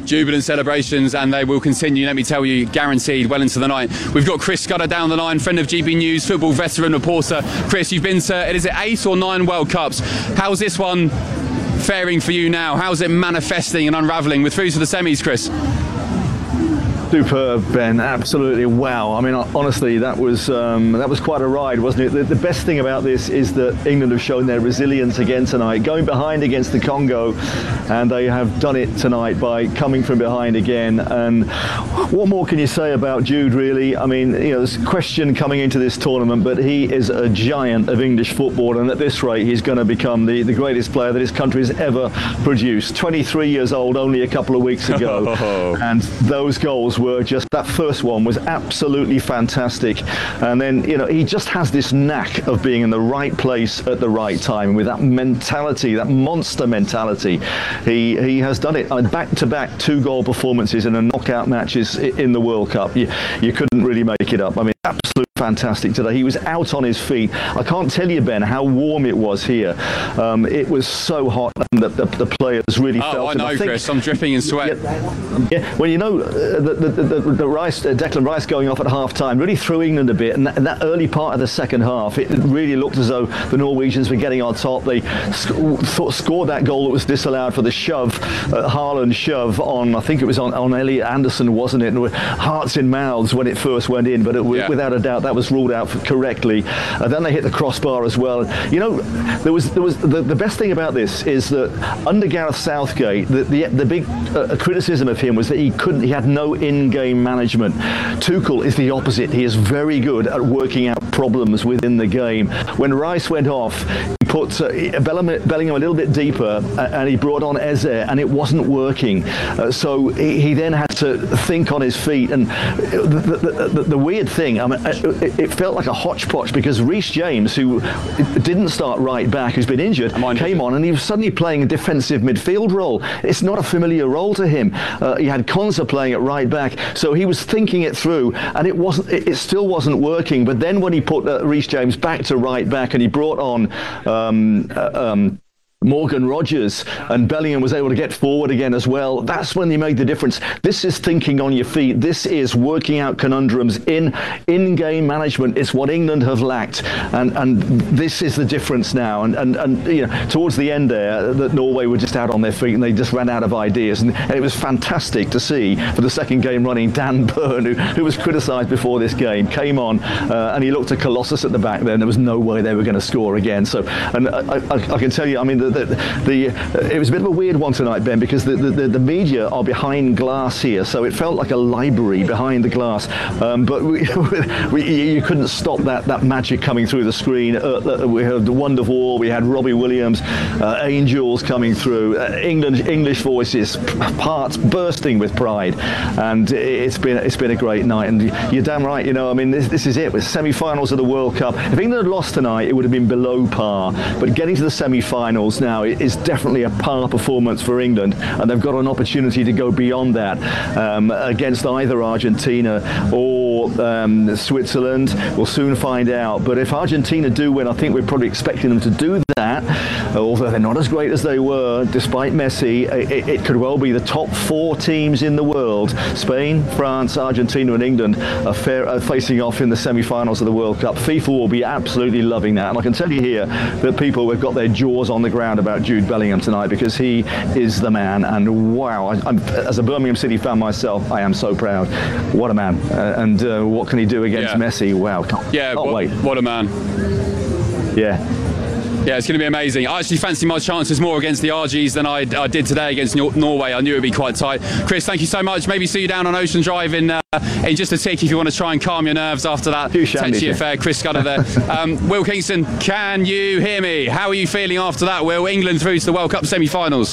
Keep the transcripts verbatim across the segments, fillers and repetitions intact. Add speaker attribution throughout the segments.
Speaker 1: Jubilant celebrations, and they will continue, let me tell you, guaranteed well into the night. We've got Chris Scudder down the line, friend of G B News, football veteran reporter. Chris, you've been to, is it eight or nine World Cups? How's this one faring for you now? How's it manifesting and unravelling? We're through to the semis, Chris.
Speaker 2: Superb, Ben. Absolutely wow. I mean, honestly, that was um, that was quite a ride, wasn't it? The, the best thing about this is that England have shown their resilience again tonight, going behind against the Congo, and they have done it tonight by coming from behind again. And what more can you say about Jude, really? I mean, you know, there's a question coming into this tournament, but he is a giant of English football, and at this rate, he's going to become the, the greatest player that this country has ever produced. twenty-three years old, only a couple of weeks ago, and those goals were just, that first one was absolutely fantastic. And then, you know, he just has this knack of being in the right place at the right time with that mentality, that monster mentality. He he has done it. I mean, back-to-back two-goal performances in a knockout matches in the World Cup. You, you couldn't really make it up. I mean, absolutely fantastic today. He was out on his feet. I can't tell you, Ben, how warm it was here. Um, it was so hot, and the, the, the players really
Speaker 1: oh,
Speaker 2: felt
Speaker 1: I
Speaker 2: it.
Speaker 1: know,
Speaker 2: I think,
Speaker 1: Chris. I'm dripping in sweat.
Speaker 2: Yeah, yeah, well, you know, uh, the, the, the, the Rice, uh, Declan Rice going off at half-time really threw England a bit, and that, and that early part of the second half, it really looked as though the Norwegians were getting on top. They sc- th- scored that goal that was disallowed for the shove, uh, Haaland shove on, I think it was on, on Elliot Anderson, wasn't it? And with hearts in mouths when it first went in, but it, yeah. without a doubt that was ruled out for correctly. Uh, then they hit the crossbar as well. You know, there was there was the, the best thing about this is that under Gareth Southgate, the the, the big uh, criticism of him was that he couldn't, he had no in-game management. Tuchel is the opposite. He is very good at working out problems within the game. When Rice went off, he put uh, Bellingham, Bellingham a little bit deeper, uh, and he brought on Eze, and it wasn't working. Uh, so he, he then had to think on his feet. And the, the, the, the weird thing, I mean, it, it felt like a hodgepodge, because Reece James, who didn't start right back, who's been injured, came on, and he was suddenly playing a defensive midfield role. It's not a familiar role to him. Uh, he had Konsa playing at right back, so he was thinking it through, and it wasn't. It, it still wasn't working. But then when he put uh, Reece James back to right back, and he brought on um, uh, um, Morgan Rogers, and Bellingham was able to get forward again as well, that's when he made the difference. This is thinking on your feet. This is working out conundrums in in-game management. It's what England have lacked, and and this is the difference now. And and, and you know, towards the end there, that Norway were just out on their feet, and they just ran out of ideas. And, and it was fantastic to see for the second game running, Dan Burn, who, who was criticised before this game, came on uh, and he looked at Colossus at the back there, and there was no way they were going to score again. So, and I, I, I can tell you, I mean, the The, the, uh, it was a bit of a weird one tonight, Ben, because the, the, the media are behind glass here, so it felt like a library behind the glass. Um, but we, we, you couldn't stop that, that magic coming through the screen. Uh, we had Wonderwall, we had Robbie Williams, uh, Angels coming through, uh, England, English voices, hearts bursting with pride, and it's been it's been a great night. And you're damn right, you know, I mean, this, this is it. With semi-finals of the World Cup, if England had lost tonight, it would have been below par. But getting to the semi-finals now is definitely a par performance for England, and they've got an opportunity to go beyond that um, against either Argentina or um, Switzerland. We'll soon find out. But if Argentina do win, I think we're probably expecting them to do that, although they're not as great as they were despite Messi. It, it could well be the top four teams in the world, Spain, France, Argentina and England, are, fair, are facing off in the semi-finals of the World Cup. FIFA will be absolutely loving that, and I can tell you here that people have got their jaws on the ground about Jude Bellingham tonight, because he is the man. And wow, I, I'm, as a Birmingham City fan myself, I am so proud. What a man. Uh, and uh, what can he do against
Speaker 1: yeah.
Speaker 2: Messi? Wow. Can't,
Speaker 1: yeah,
Speaker 2: can't
Speaker 1: what,
Speaker 2: wait.
Speaker 1: What a man.
Speaker 2: Yeah.
Speaker 1: Yeah, it's going to be amazing. I actually fancy my chances more against the R Gs than I, I did today against Nor- Norway. I knew it would be quite tight. Chris, thank you so much. Maybe see you down on Ocean Drive in uh, in just a tick if you want to try and calm your nerves after that touchy affair. Chris Scudder there. um, Will Kingston, can you hear me? How are you feeling after that, Will? England through to the World Cup semi-finals.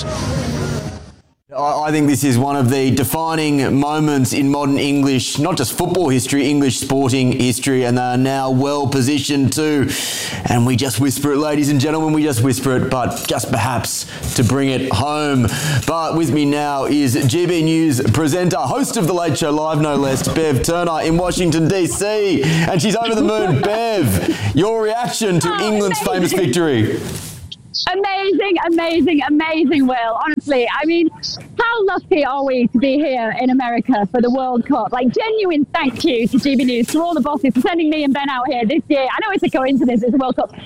Speaker 3: I think this is one of the defining moments in modern English, not just football history, English sporting history, and they are now well positioned too. And we just whisper it, ladies and gentlemen, we just whisper it, but just perhaps to bring it home. But with me now is G B News presenter, host of The Late Show Live, no less, Bev Turner in Washington, D C. And she's over the moon. Bev, your reaction to England's famous victory?
Speaker 4: Amazing, amazing, amazing, Will. Honestly, I mean, how lucky are we to be here in America for the World Cup? Like, genuine thank you to G B News, to all the bosses for sending me and Ben out here this year. I know it's a coincidence, it's a World Cup.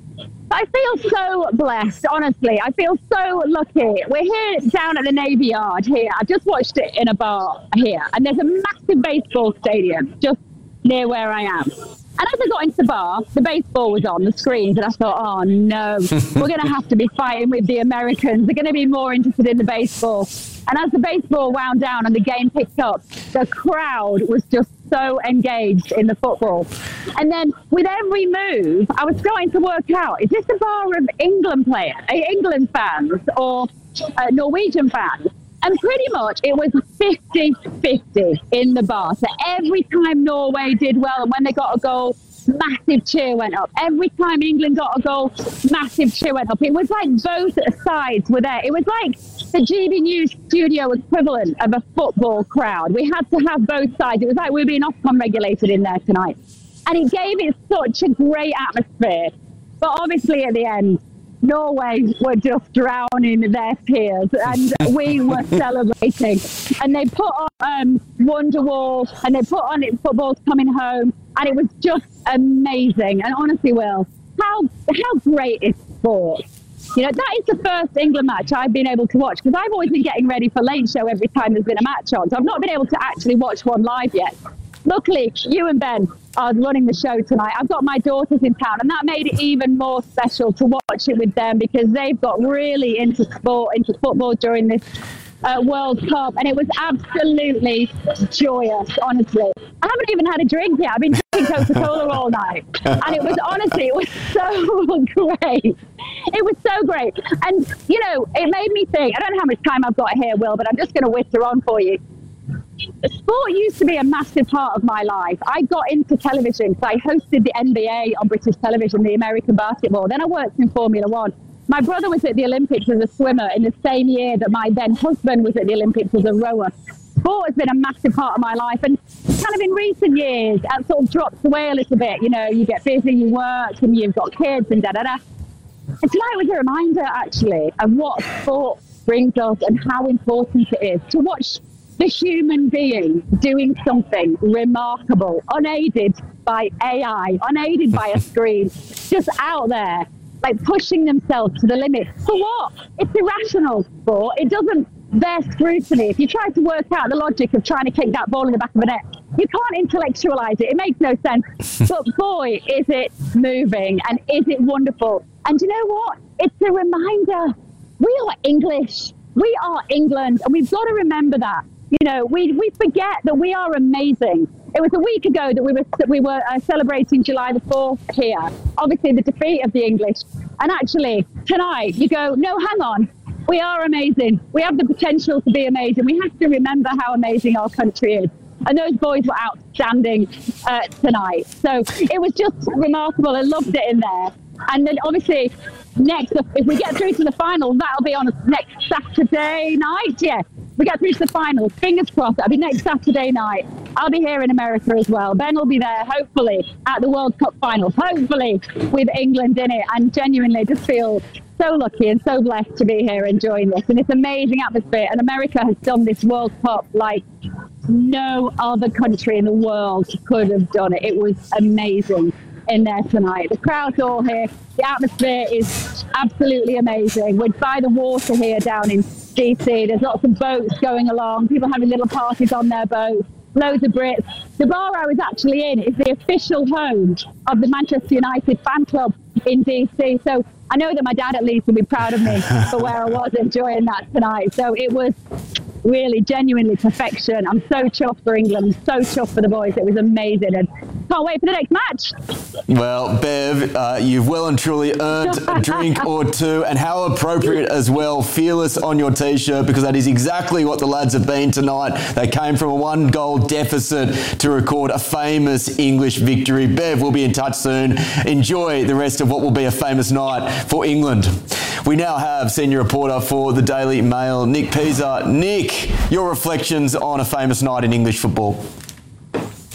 Speaker 4: I feel so blessed, honestly. I feel so lucky. We're here down at the Navy Yard here. I just watched it in a bar here, and there's a massive baseball stadium just near where I am. And as I got into the bar, the baseball was on the screens, and I thought, oh no, we're going to have to be fighting with the Americans. They're going to be more interested in the baseball. And as the baseball wound down and the game picked up, the crowd was just so engaged in the football. And then with every move, I was starting to work out, is this a bar of England players, England fans or uh, Norwegian fans? And pretty much it was fifty fifty in the bar. So every time Norway did well, and when they got a goal, massive cheer went up. Every time England got a goal, massive cheer went up. It was like both sides were there. It was like the G B News studio equivalent of a football crowd. We had to have both sides. It was like we were being Ofcom regulated in there tonight. And it gave it such a great atmosphere. But obviously at the end, Norway were just drowning their tears, and we were celebrating. And they put on um, Wonderwall, and they put on it, Football's Coming Home, and it was just amazing. And honestly, Will, how how great is sport? You know, that is the first England match I've been able to watch, because I've always been getting ready for Late Show every time there's been a match on. So I've not been able to actually watch one live yet. Luckily, you and Ben are running the show tonight. I've got my daughters in town, and that made it even more special to watch it with them, because they've got really into sport, into football during this uh, World Cup, and it was absolutely joyous, honestly. I haven't even had a drink yet. I've been drinking Coca-Cola all night, and it was, honestly, it was so great. It was so great. And, you know, it made me think, I don't know how much time I've got here, Will, but I'm just going to whitter on for you. Sport used to be a massive part of my life. I got into television because I hosted the N B A on British television, the American basketball. Then I worked in Formula One. My brother was at the Olympics as a swimmer in the same year that my then husband was at the Olympics as a rower. Sport has been a massive part of my life, and kind of in recent years, that sort of drops away a little bit. You know, you get busy, you work, and you've got kids, and da-da-da. And tonight was a reminder, actually, of what sport brings us and how important it is to watch the human being doing something remarkable, unaided by A I, unaided by a screen, just out there, like pushing themselves to the limit. For what? It's irrational sport. It doesn't bear scrutiny. If you try to work out the logic of trying to kick that ball in the back of a net, you can't intellectualize it. It makes no sense. But boy, is it moving, and is it wonderful. And you know what? It's a reminder. We are English. We are England, and we've got to remember that. You know, we, we forget that we are amazing. It was a week ago that we were that we were uh, celebrating July the fourth here. Obviously, the defeat of the English. And actually, tonight, you go, no, hang on. We are amazing. We have the potential to be amazing. We have to remember how amazing our country is. And those boys were outstanding uh, tonight. So it was just remarkable. I loved it in there. And then obviously, next, if we get through to the final, that'll be on next Saturday night. Yeah, we get through to the final. Fingers crossed, that'll be next Saturday night. I'll be here in America as well. Ben will be there, hopefully, at the World Cup finals, hopefully with England in it. And genuinely just feel so lucky and so blessed to be here enjoying this. And it's amazing atmosphere. And America has done this World Cup like no other country in the world could have done it. It was amazing in there tonight. The crowd's all here. The atmosphere is absolutely amazing. We're by the water here down in D C. There's lots of boats going along, people having little parties on their boats, loads of Brits. The bar I was actually in is the official home of the Manchester United fan club in D C. So I know that my dad at least will be proud of me for where I was enjoying that tonight. So it was really genuinely perfection. I'm so chuffed for England. I'm so chuffed for the boys. It was amazing, and can't wait for the next match.
Speaker 3: Well, Bev, uh, you've well and truly earned a drink or two, and how appropriate as well. Fearless on your T-shirt, because that is exactly what the lads have been tonight. They came from a one-goal deficit to record a famous English victory. Bev, we'll be in touch soon. Enjoy the rest of what will be a famous night for England. We now have senior reporter for the Daily Mail, Nick Pisa. Nick, your reflections on a famous night in English football.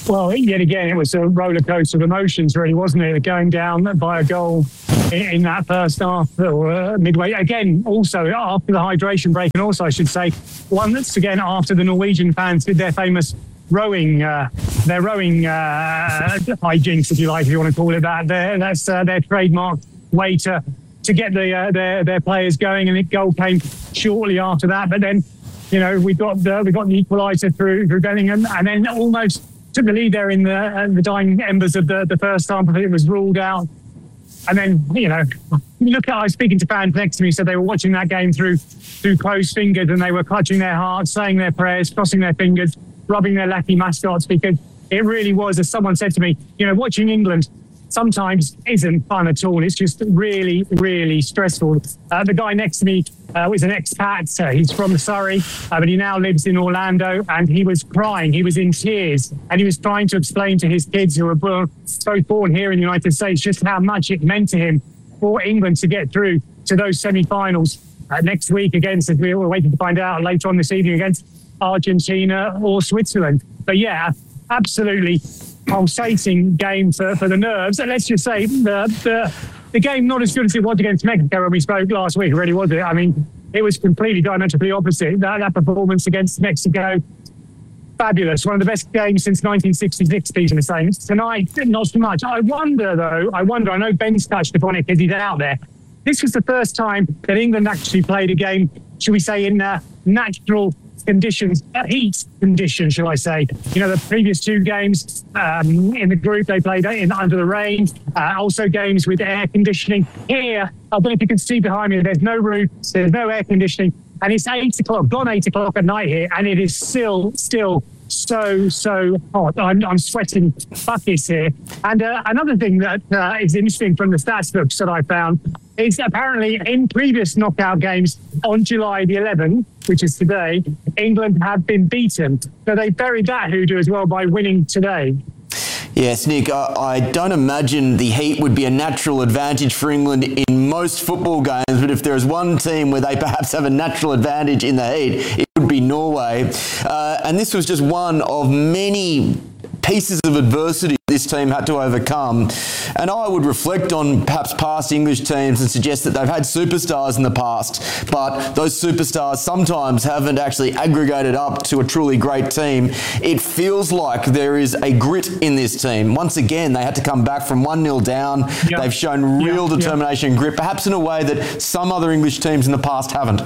Speaker 5: Well, yet again, it was a roller coaster of emotions, really, wasn't it? Going down by a goal in, in that first half, or uh, midway. Again, also after the hydration break, and also, I should say, once again after the Norwegian fans did their famous rowing, uh, their rowing uh, hijinks, if you like, if you want to call it that. Their, that's uh, their trademark way to to get the uh, their their players going, and the goal came shortly after that. But then, you know, we got the we got the equaliser through through Bellingham, and then almost took the lead there in the uh, the dying embers of the, the first half. I think it was ruled out. And then, you know, look at, I was speaking to fans next to me, so they were watching that game through through closed fingers, and they were clutching their hearts, saying their prayers, crossing their fingers, rubbing their lucky mascots, because it really was, as someone said to me, you know, watching England sometimes isn't fun at all. It's just really, really stressful. Uh, the guy next to me uh, was an expat. Uh, he's from Surrey, uh, but he now lives in Orlando, and he was crying. He was in tears, and he was trying to explain to his kids, who were born, both born here in the United States, just how much it meant to him for England to get through to those semi-finals uh, next week against, as we were waiting to find out later on this evening, against Argentina or Switzerland. But yeah, absolutely pulsating game for, for the nerves. And let's just say the, the the game not as good as it was against Mexico when we spoke last week, really, was it? I mean, it was completely diametrically opposite. That, that performance against Mexico, fabulous. One of the best games since nineteen sixty-six, Peter was saying. Tonight, not so much. I wonder, though, I wonder, I know Ben's touched upon it because he's out there. This was the first time that England actually played a game, should we say, in uh, natural conditions, uh, heat conditions, shall I say. You know, the previous two games um, in the group, they played in under the rain, uh, also games with air conditioning. Here, I don't know if you can see behind me, there's no roof, there's no air conditioning, and it's eight o'clock, gone eight o'clock at night here, and it is still, still so, so hot. I'm, I'm sweating buckets here. And uh, another thing that uh, is interesting from the stats books that I found is apparently in previous knockout games on July the eleventh, which is today, England have been beaten. So they buried that hoodoo as well by winning today.
Speaker 3: Yes, Nick, I, I don't imagine the heat would be a natural advantage for England in most football games, but if there is one team where they perhaps have a natural advantage in the heat, it would be Norway. Uh, and this was just one of many pieces of adversity this team had to overcome. And I would reflect on perhaps past English teams and suggest that they've had superstars in the past, but those superstars sometimes haven't actually aggregated up to a truly great team. It feels like there is a grit in this team. Once again, they had to come back from one nil down. Yep. They've shown real yep. determination yep. and grit, perhaps in a way that some other English teams in the past haven't.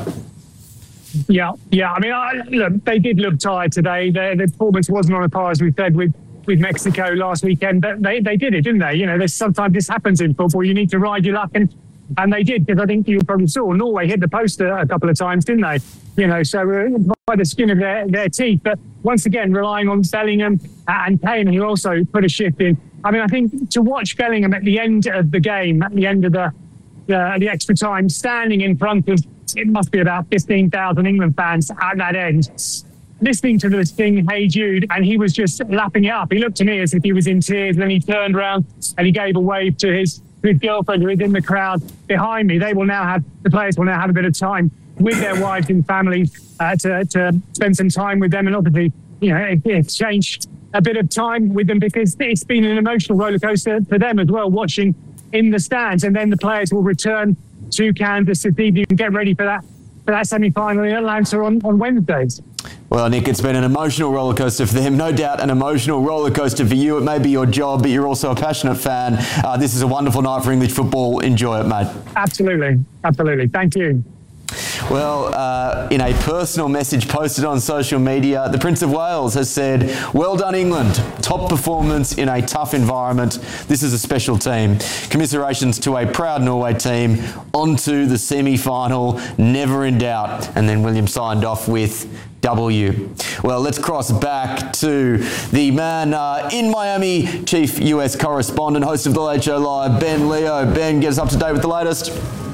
Speaker 5: Yeah, yeah. I mean, I, look, they did look tired today. Their, their performance wasn't on a par, as we said, with with Mexico last weekend, but they, they did it, didn't they? You know, there's sometimes this happens in football. You need to ride your luck, and and they did, because I think you probably saw Norway hit the post a, a couple of times, didn't they? You know, so uh, by the skin of their, their teeth. But once again, relying on Bellingham and Kane, who also put a shift in. I mean, I think to watch Bellingham at the end of the game, at the end of the uh, the extra time, standing in front of, it must be about fifteen thousand England fans at that end, listening to this thing, Hey Jude, and he was just lapping it up. He looked to me as if he was in tears, and then he turned around and he gave a wave to his, his girlfriend who was in the crowd behind me. They will now have, the players will now have a bit of time with their wives and families uh, to, to spend some time with them, and obviously, you know, exchange a bit of time with them, because it's been an emotional roller coaster for them as well, watching in the stands. And then the players will return to Kansas this evening and get ready for that for that semi-final in Atlanta on, on Wednesdays.
Speaker 3: Well, Nick, it's been an emotional roller coaster for them. No doubt an emotional roller coaster for you. It may be your job, but you're also a passionate fan. Uh, this is a wonderful night for English football. Enjoy it, mate.
Speaker 5: Absolutely. Absolutely. Thank you.
Speaker 3: Well, uh, in a personal message posted on social media, the Prince of Wales has said, "Well done, England. Top performance in a tough environment. This is a special team. Commiserations to a proud Norway team. On to the semi-final. Never in doubt." And then William signed off with W. Well, let's cross back to the man uh, in Miami, chief U S correspondent, host of The Late Show Live, Ben Leo. Ben, get us up to date with the latest.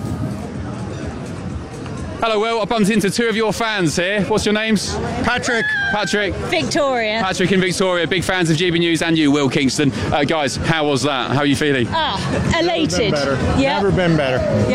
Speaker 1: Hello, Will. I bumped into two of your fans here. What's your names?
Speaker 6: Patrick.
Speaker 1: Patrick.
Speaker 7: Victoria.
Speaker 1: Patrick and Victoria, big fans of G B News, and you, Will Kingston. Uh, guys, how was that? How are you feeling?
Speaker 7: Ah, elated.
Speaker 6: Never been better.
Speaker 7: Yeah.
Speaker 6: Never been better.
Speaker 7: Yeah, it was a,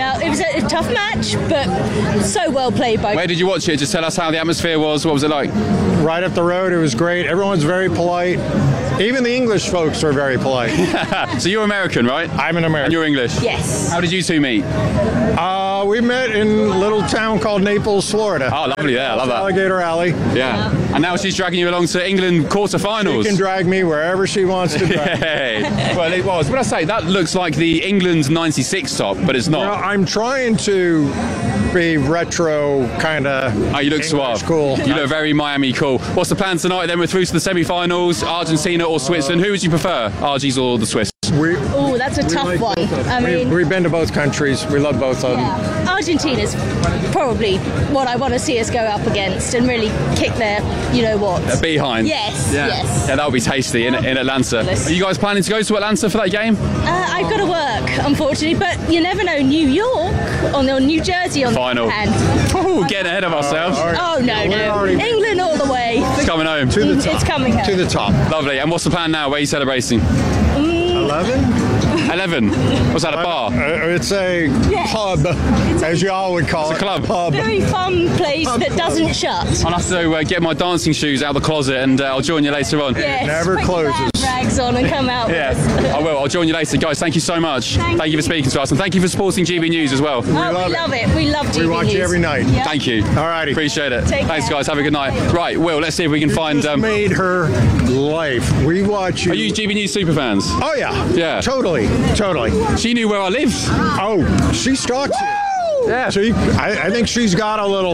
Speaker 6: a tough match, but so well played by.
Speaker 1: Where did you watch it? Just tell us how the atmosphere was. What was it like?
Speaker 7: Right up the road. It was great. Everyone's very polite. Even the English folks are very polite.
Speaker 1: So you're American, right?
Speaker 7: I'm an American.
Speaker 1: And you're English?
Speaker 6: Yes.
Speaker 1: How did you two meet?
Speaker 7: Uh, we met in a little town called Naples, Florida.
Speaker 1: Oh, lovely there. I love that.
Speaker 7: Alligator Alley.
Speaker 1: Yeah. And now she's dragging you along to England quarterfinals.
Speaker 7: She can drag me wherever she wants to drag
Speaker 1: me. Well, it was. What I say, that looks like the England ninety-six top, but it's not.
Speaker 7: Well, I'm trying to be retro kind of.
Speaker 1: Oh, you look suave.
Speaker 7: Cool.
Speaker 1: You look very Miami cool. What's the plan tonight then? We're through to the semi-finals. Argentina or Switzerland? Who would you prefer? R Gs or the Swiss?
Speaker 7: We,
Speaker 6: oh, that's a tough
Speaker 7: like
Speaker 6: one. I
Speaker 7: we,
Speaker 6: mean,
Speaker 7: we've been to both countries. We love both of them.
Speaker 6: yeah. Argentina's probably what I want to see us go up against and really kick their, you know what?
Speaker 1: Their behind.
Speaker 6: Yes,
Speaker 1: yeah.
Speaker 6: yes.
Speaker 1: Yeah, that would be tasty in, in Atlanta. Are you guys planning to go to Atlanta for that game?
Speaker 6: Uh, I've got to work, unfortunately, but you never know. New York on the New Jersey on
Speaker 1: Final.
Speaker 6: the other hand.
Speaker 1: Oh, getting ahead of ourselves.
Speaker 6: Oh, oh no, no. England all the way.
Speaker 1: It's coming home.
Speaker 7: To the top.
Speaker 6: It's coming home.
Speaker 7: To the top.
Speaker 1: Lovely. And what's the plan now? Where are you celebrating?
Speaker 7: Eleven.
Speaker 1: Eleven. What's that, a bar?
Speaker 7: Uh, it's a
Speaker 6: Yes.
Speaker 7: pub, as you all would call
Speaker 1: It's a
Speaker 7: it.
Speaker 1: club.
Speaker 7: Pub.
Speaker 6: Very fun place that doesn't shut.
Speaker 1: I'll have to uh, get my dancing shoes out of the closet and uh, I'll join you later on.
Speaker 6: Yes,
Speaker 7: never
Speaker 6: put your
Speaker 7: closes.
Speaker 6: rags on and come out.
Speaker 1: Yeah,
Speaker 6: with us.
Speaker 1: I will. I'll join you later. Guys, thank you so much.
Speaker 6: Thank
Speaker 1: you for speaking to us and thank you for supporting G B News as well.
Speaker 6: Oh, we
Speaker 7: love
Speaker 6: love,
Speaker 7: it.
Speaker 6: it. We love G B
Speaker 7: We watch
Speaker 6: News.
Speaker 7: you every night.
Speaker 6: Yeah.
Speaker 1: Thank you.
Speaker 7: Alrighty.
Speaker 1: Appreciate it.
Speaker 6: Take
Speaker 1: Thanks,
Speaker 6: care.
Speaker 1: guys. Have a good night. Right, Will, let's see if we can find...
Speaker 7: Just
Speaker 1: Um,
Speaker 7: made her life. We watch you.
Speaker 1: are you G B News super fans?
Speaker 7: Oh, yeah.
Speaker 1: Yeah.
Speaker 7: Totally. Totally.
Speaker 1: She knew where I lived.
Speaker 7: Oh, she stalks you.
Speaker 1: Yeah.
Speaker 7: She, I, I think she's got a little.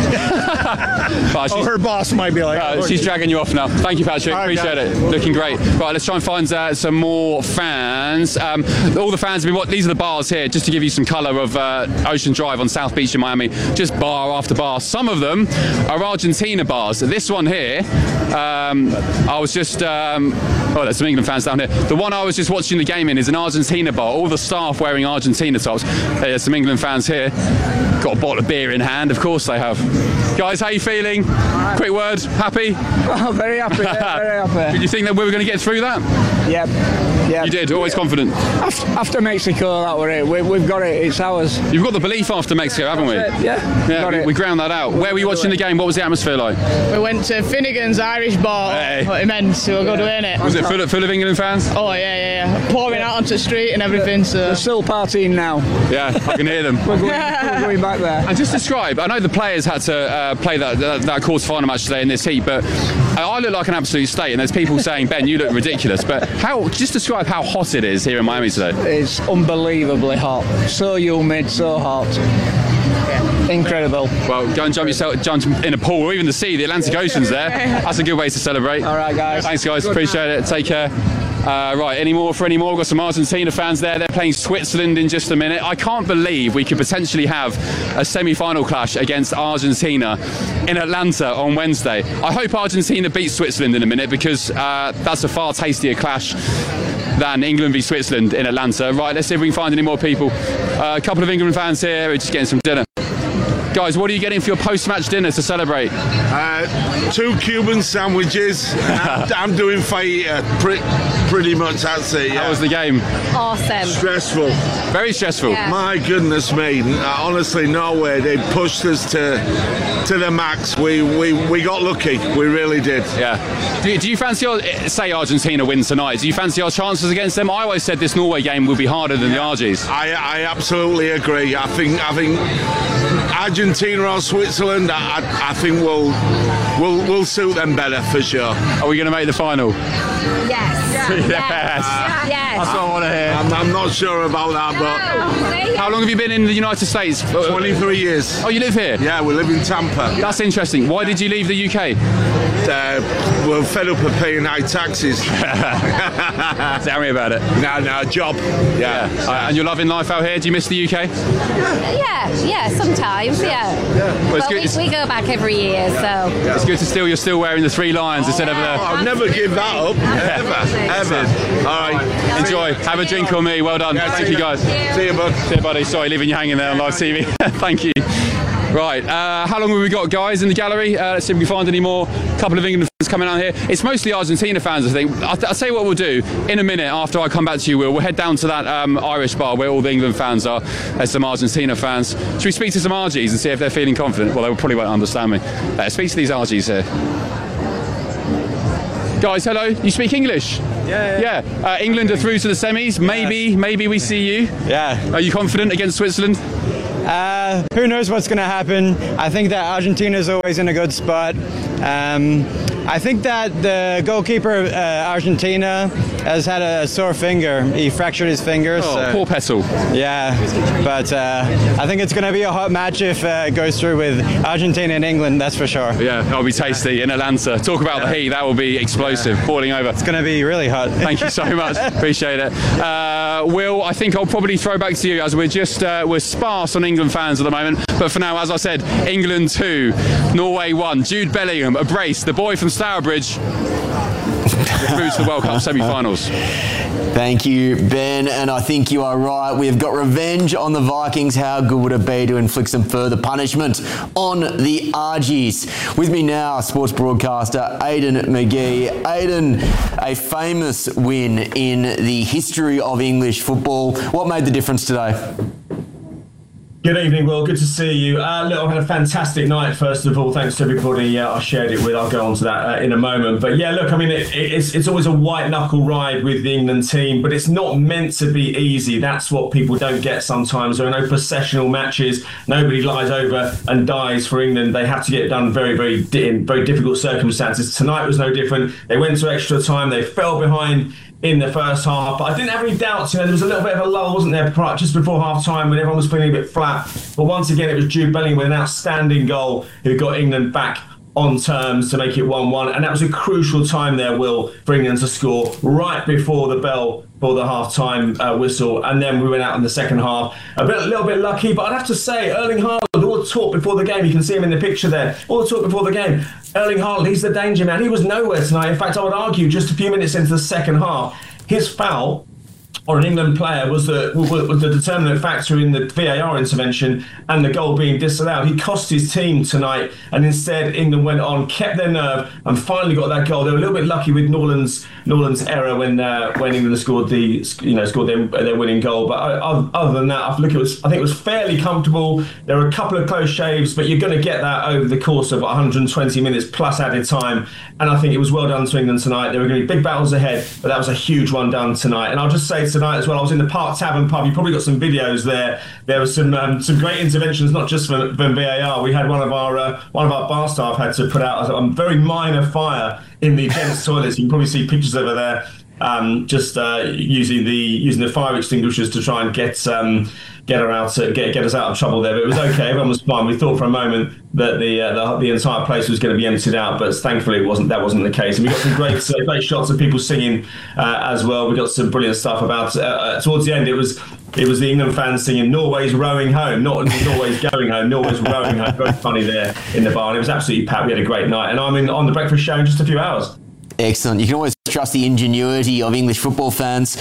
Speaker 1: But she's,
Speaker 7: Oh, her boss might be like.
Speaker 1: uh,
Speaker 7: oh,
Speaker 1: she's dragging you off now. Thank you, Patrick.
Speaker 7: All right,
Speaker 1: Appreciate
Speaker 7: guys.
Speaker 1: it. Looking great. Right, let's try and find uh, some more fans. Um, all the fans have been. What? These are the bars here, just to give you some colour of uh, Ocean Drive on South Beach in Miami. Just bar after bar. Some of them are Argentina bars. This one here, um, I was just. Um, oh, there's some England fans down here. The one I was just watching the game in is an Argentina bar. All the staff wearing Argentina tops. There's some England fans here. Got a bottle of beer in hand, of course they have. Guys, how you feeling? Quick word, happy?
Speaker 8: Oh, very happy, yeah, very happy.
Speaker 1: Did you think that we were going to get through that?
Speaker 8: Yep, yep.
Speaker 1: You did, always confident.
Speaker 8: After, after Mexico, that were it. We, we've got it, it's ours.
Speaker 1: You've got the belief after Mexico, haven't we?
Speaker 8: Yeah,
Speaker 1: Yeah,
Speaker 8: got
Speaker 1: we,
Speaker 8: it.
Speaker 1: we ground that out. Where were you watching the game? What was the atmosphere like?
Speaker 9: We went to Finnegan's Irish Bar.
Speaker 1: Hey.
Speaker 9: What immense. We were good in it.
Speaker 1: Was it full of, full of England fans?
Speaker 9: Oh yeah, yeah, yeah. Pouring out onto the street and everything. So
Speaker 8: They're still partying now.
Speaker 1: Yeah, I can hear them.
Speaker 8: We're going, we're going back there.
Speaker 1: And just describe, I know the players had to uh, play that, that, that quarter-final match today in this heat, but I look like an absolute state, and there's people saying, Ben, you look ridiculous. But how? Just describe how hot it is here in Miami today.
Speaker 8: It's unbelievably hot. So humid, so hot. Incredible.
Speaker 1: Well, go and jump yourself, jump in a pool or even the sea. The Atlantic Ocean's there. That's a good way to celebrate.
Speaker 8: All right, guys.
Speaker 1: Thanks, guys. Appreciate it. Take care. Uh, right, any more for any more? We've got some Argentina fans there. They're playing Switzerland in just a minute. I can't believe we could potentially have a semi-final clash against Argentina in Atlanta on Wednesday. I hope Argentina beats Switzerland in a minute because uh, that's a far tastier clash than England v Switzerland in Atlanta. Right, let's see if we can find any more people. Uh, a couple of England fans here. We're just getting some dinner. Guys, what are you getting for your post-match dinner to celebrate?
Speaker 10: Uh, two Cuban sandwiches. I'm, I'm doing fajita. Pretty, pretty much that's it. Yeah.
Speaker 1: How was the game?
Speaker 6: Awesome.
Speaker 10: Stressful.
Speaker 1: Very stressful.
Speaker 6: Yeah.
Speaker 10: My goodness me. Uh, honestly, no way. They pushed us to to the max. We we, we got lucky. We really did.
Speaker 1: Yeah. Do you, do you fancy, our, say Argentina wins tonight, do you fancy our chances against them? I always said this Norway game will be harder than the R Gs.
Speaker 10: I I absolutely agree. I think I think Argentina or Switzerland. I, I, I think we'll we'll we'll suit them better for sure.
Speaker 1: Are we going to make the final?
Speaker 6: Yes.
Speaker 1: Yes.
Speaker 6: Yes.
Speaker 1: That's what I want to hear.
Speaker 10: I'm, I'm not sure about that, but
Speaker 1: How long have you been in the United States?
Speaker 10: twenty-three years.
Speaker 1: Oh, you live here?
Speaker 10: Yeah, we live in Tampa.
Speaker 1: That's interesting. Why did you leave the U K?
Speaker 10: Uh, we're fed up of paying high taxes.
Speaker 1: Tell me about it.
Speaker 10: No, no, job. Yeah.
Speaker 1: Yeah. Uh, and you're loving life out here? Do you miss the U K?
Speaker 11: Yeah, yeah, sometimes, yeah.
Speaker 1: Well, it's
Speaker 11: But
Speaker 1: good.
Speaker 11: we,
Speaker 1: It's,
Speaker 11: we go back every year, so.
Speaker 1: it's good to still. You're still wearing the three lions instead of the.
Speaker 10: I'll never give that up. Ever. Ever. All right.
Speaker 1: Enjoy. Have a drink on me. Well done.
Speaker 10: Yeah,
Speaker 1: Thank
Speaker 10: see
Speaker 1: you,
Speaker 10: you.
Speaker 1: guys.
Speaker 10: See you, bud.
Speaker 1: See you, buddy. Sorry, leaving you hanging there on live T V. Thank you. Right, uh, how long have we got, guys, in the gallery? Uh, let's see if we can find any more. A couple of England fans coming out here. It's mostly Argentina fans, I think. I'll, th- I'll tell you what we'll do. In a minute, after I come back to you, Will, we'll head down to that um, Irish bar where all the England fans are. There's some Argentina fans. Should we speak to some Argies and see if they're feeling confident? Well, they probably won't understand me. Uh, speak to these Argies here. Guys, hello. You speak English?
Speaker 12: Yeah. Yeah.
Speaker 1: yeah. Uh, England are through to the semis. Maybe,
Speaker 12: yes.
Speaker 1: maybe we see you.
Speaker 12: Yeah.
Speaker 1: Are you confident against Switzerland?
Speaker 12: Uh, who knows what's going to happen? I think that Argentina is always in a good spot. Um, I think that the goalkeeper, uh, Argentina, has had a sore finger. He fractured his finger.
Speaker 1: Oh,
Speaker 12: so,
Speaker 1: poor Petal.
Speaker 12: Yeah, but uh, I think it's going to be a hot match if uh, it goes through with Argentina and England, that's for sure.
Speaker 1: Yeah, that'll be tasty in Atlanta. Talk about yeah. the heat, that will be explosive, yeah. boiling over.
Speaker 12: It's going to be really hot.
Speaker 1: Thank you so much, appreciate it. Uh, Will, I think I'll probably throw back to you as we're just, uh, we're sparse on England fans at the moment, but for now, as I said, England two, Norway one. Jude Bellingham, a brace, the boy from Stourbridge, through to the World Cup semi-finals.
Speaker 3: Thank you, Ben, and I think you are right. We've got revenge on the Vikings. How good would it be to inflict some further punishment on the Argies? With me now, sports broadcaster Aidan McGee. Aidan, a famous win in the history of English football. What made the difference today?
Speaker 13: Good evening, Will. Good to see you. Uh, look, I've had a fantastic night, first of all. Thanks to everybody uh, I shared it with. I'll go on to that uh, in a moment. But yeah, look, I mean, it, it's it's always a white-knuckle ride with the England team, but it's not meant to be easy. That's what people don't get sometimes. There are no processional matches. Nobody lies over and dies for England. They have to get it done very, very, in very difficult circumstances. Tonight was no different. They went to extra time. They fell behind in the first half, but I didn't have any doubts. You know, there was a little bit of a lull, wasn't there, just before half time when everyone was feeling a bit flat. But once again, it was Jude Bellingham with an outstanding goal who got England back on terms to make it one one, and that was a crucial time there, Will, for England to score right before the bell for the half-time uh, whistle, and then we went out in the second half. A bit, a little bit lucky, but I'd have to say, Erling Haaland, all the talk before the game, you can see him in the picture there, all the talk before the game, Erling Haaland, he's the danger man. He was nowhere tonight. In fact, I would argue just a few minutes into the second half, his foul or an England player was the was the determinant factor in the V A R intervention and the goal being disallowed. He cost his team tonight, and instead England went on, kept their nerve, and finally got that goal. They were a little bit lucky with Norland's Norland's error when uh, when England scored the you know scored their, their winning goal. But uh, other than that, I look it was I think it was fairly comfortable. There were a couple of close shaves, but you're going to get that over the course of one hundred twenty minutes plus added time. And I think it was well done to England tonight. There were going to be big battles ahead, but that was a huge one done tonight. And I'll just say tonight as well, I was in the Park Tavern pub. You probably got some videos there. There were some um, some great interventions, not just from, from V A R. We had one of our uh, one of our bar staff had to put out a, a very minor fire in the gents' toilets. You can probably see pictures over there. Um, just uh, using the using the fire extinguishers to try and get um, get her out, to, get get us out of trouble there. But it was okay. Everyone was fine. We thought for a moment that the uh, the, the entire place was going to be emptied out, but thankfully it wasn't. That wasn't the case. And we got some great uh, great shots of people singing uh, as well. We got some brilliant stuff about. Uh, towards the end, it was it was the England fans singing "Norway's rowing home," not Norway's going home. Norway's rowing home. Very funny there in the bar. And it was absolutely packed. We had a great night, and I'm in on the breakfast show in just a few hours.
Speaker 3: Excellent. You can always trust the ingenuity of English football fans.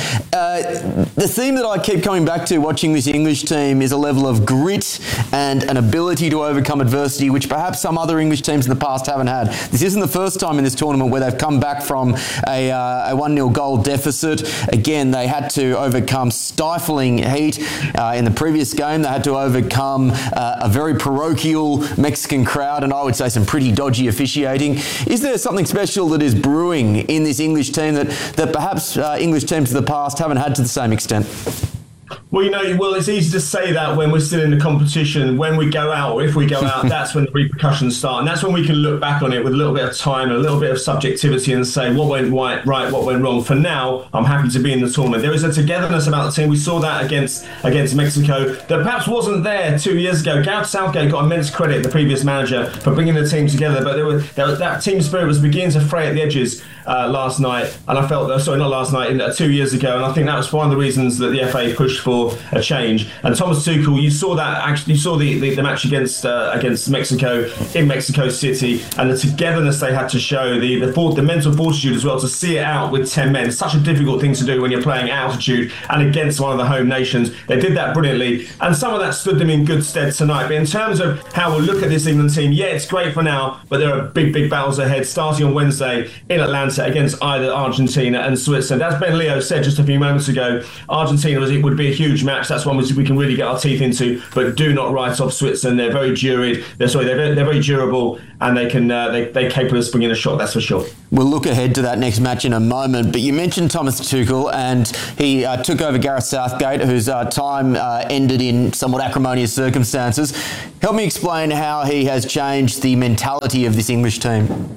Speaker 3: Uh, the theme that I keep coming back to watching this English team is a level of grit and an ability to overcome adversity, which perhaps some other English teams in the past haven't had. This isn't the first time in this tournament where they've come back from a, uh, a one nil goal deficit. Again, they had to overcome stifling heat. Uh, in the previous game, they had to overcome uh, a very parochial Mexican crowd, and I would say some pretty dodgy officiating. Is there something special that is brewing in this English team that, that perhaps uh, English teams of the past haven't had to the same extent?
Speaker 13: Well, you know, well, it's easy to say that when we're still in the competition. When we go out, or if we go out, that's when the repercussions start. And that's when we can look back on it with a little bit of time and a little bit of subjectivity and say what went right, right, what went wrong. For now, I'm happy to be in the tournament. There is a togetherness about the team. We saw that against against Mexico that perhaps wasn't there two years ago. Gareth Southgate got immense credit, the previous manager, for bringing the team together. But there were, there was, that team spirit was beginning to fray at the edges uh, last night. And I felt, sorry, not last night, in, uh, two years ago. And I think that was one of the reasons that the F A pushed for for a change. And Thomas Tuchel, you saw that actually, you saw the, the, the match against uh, against Mexico in Mexico City, and the togetherness they had to show, the the, for, the mental fortitude as well to see it out with ten men. It's such a difficult thing to do when you're playing at altitude and against one of the home nations. They did that brilliantly, and some of that stood them in good stead tonight. But in terms of how we'll look at this England team, yeah, it's great for now, but there are big, big battles ahead, starting on Wednesday in Atlanta against either Argentina and Switzerland. As Ben Leo said just a few moments ago, Argentina was, it would be a huge match. That's one which we can really get our teeth into, but do not write off Switzerland. They're very durable. They're sorry, they're very, they're very durable, and they can uh, they they're capable of springing a shot. That's for sure.
Speaker 3: We'll look ahead to that next match in a moment, but you mentioned Thomas Tuchel, and he uh, took over Gareth Southgate, whose uh, time uh, ended in somewhat acrimonious circumstances. Help me explain how he has changed the mentality of this English team.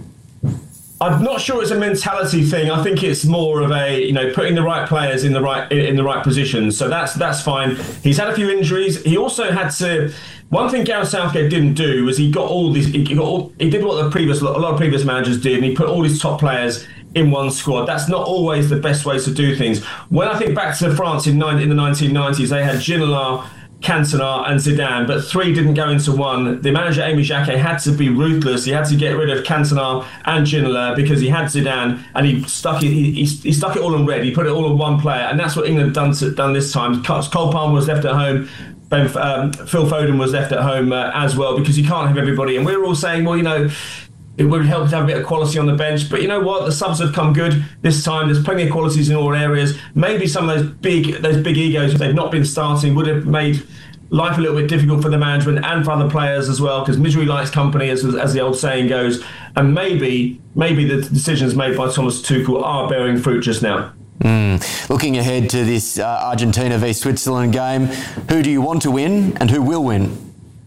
Speaker 13: I'm not sure it's a mentality thing. I think it's more of a, you know, putting the right players in the right in the right positions. So that's that's fine. He's had a few injuries. He also had to. One thing Gareth Southgate didn't do was he got all these. He got all, he did what the previous a lot of previous managers did, and he put all his top players in one squad. That's not always the best way to do things. When I think back to France in, in the nineteen nineties, they had Ginola, Cantona and Zidane, but three didn't go into one. The manager, Amy Jacquet, had to be ruthless. He had to get rid of Cantona and Ginola because he had Zidane, and he stuck it he, he, he stuck it all on red. He put it all on one player, and that's what England done to, done this time. Cole Palmer was left at home. Ben, um, Phil Foden was left at home uh, as well, because you can't have everybody. And we were all saying, well, you know, it would help to have a bit of quality on the bench. But you know what? The subs have come good this time. There's plenty of qualities in all areas. Maybe some of those big those big egos, if they've not been starting, would have made life a little bit difficult for the management and for other players as well, because misery likes company, as, as the old saying goes. And maybe maybe the decisions made by Thomas Tuchel are bearing fruit just now.
Speaker 3: Mm. Looking ahead to this uh, Argentina v Switzerland game, who do you want to win and who will win?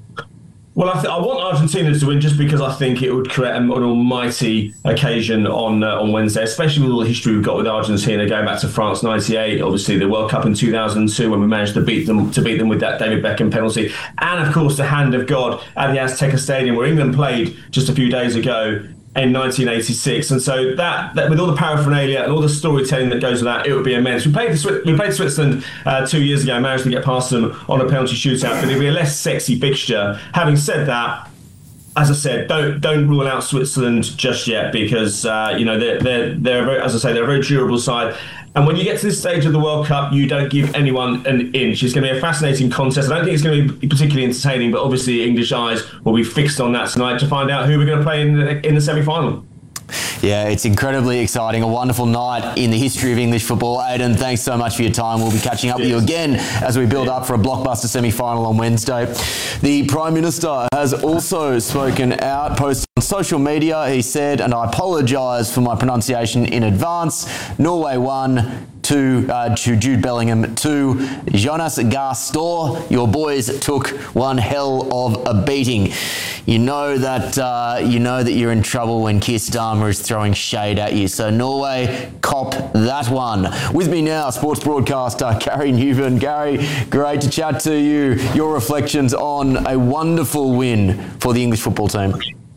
Speaker 13: Well, I, th- I want Argentina to win just because I think it would create an almighty occasion on uh, on Wednesday, especially with all the history we've got with Argentina going back to France ninety-eight, obviously the World Cup in two thousand two when we managed to beat them to beat them with that David Beckham penalty, and of course the hand of God at the Azteca Stadium where England played just a few days ago in nineteen eighty-six. And so that, that with all the paraphernalia and all the storytelling that goes with that, it would be immense. We played the, we played Switzerland uh, two years ago, managed to get past them on a penalty shootout, but it'd be a less sexy fixture. Having said that, as I said, don't don't rule out Switzerland just yet, because uh, you know they're they're they're a very, as I say, they're a very durable side. And when you get to this stage of the World Cup, you don't give anyone an inch. It's going to be a fascinating contest. I don't think it's going to be particularly entertaining, but obviously English eyes will be fixed on that tonight to find out who we're going to play in the, in the semi-final.
Speaker 3: Yeah, it's incredibly exciting. A wonderful night in the history of English football. Aidan, thanks so much for your time. We'll be catching up Cheers. with you again as we build up for a blockbuster semi-final on Wednesday. The Prime Minister has also spoken out, posted on social media. He said, and I apologise for my pronunciation in advance, Norway won. To, uh, to Jude Bellingham, to Jonas Gahr Store. Your boys took one hell of a beating. You know that uh, you know that you're in trouble when Keir Starmer is throwing shade at you. So Norway, cop that one. With me now, sports broadcaster Gary Newman. Gary, great to chat to you. Your reflections on a wonderful win for the English football team.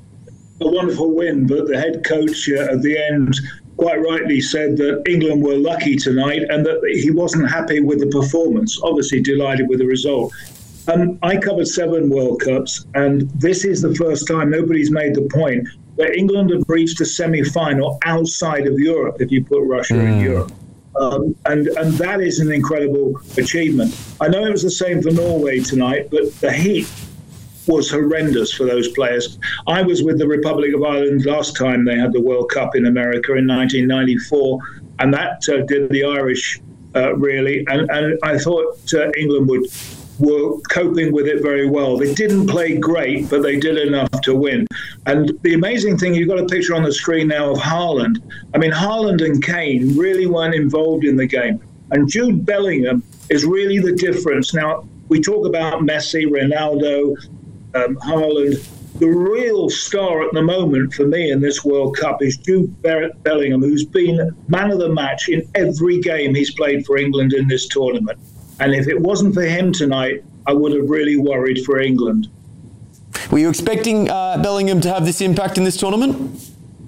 Speaker 14: A wonderful win, but the head coach uh, at the end quite rightly said that England were lucky tonight and that he wasn't happy with the performance. Obviously delighted with the result. Um, I covered seven World Cups, and this is the first time nobody's made the point that England have reached a semi-final outside of Europe, if you put Russia mm. in Europe. Um, and, and that is an incredible achievement. I know it was the same for Norway tonight, but the heat was horrendous for those players. I was with the Republic of Ireland last time they had the World Cup in America in nineteen ninety-four, and that uh, did the Irish uh, really. And, and I thought uh, England would were coping with it very well. They didn't play great, but they did enough to win. And the amazing thing, you've got a picture on the screen now of Haaland. I mean, Haaland and Kane really weren't involved in the game. And Jude Bellingham is really the difference. Now, we talk about Messi, Ronaldo, Um, Haaland. The real star at the moment for me in this World Cup is Jude Bellingham, who's been man of the match in every game he's played for England in this tournament. And if it wasn't for him tonight, I would have really worried for England.
Speaker 3: Were you expecting uh, Bellingham to have this impact in this tournament?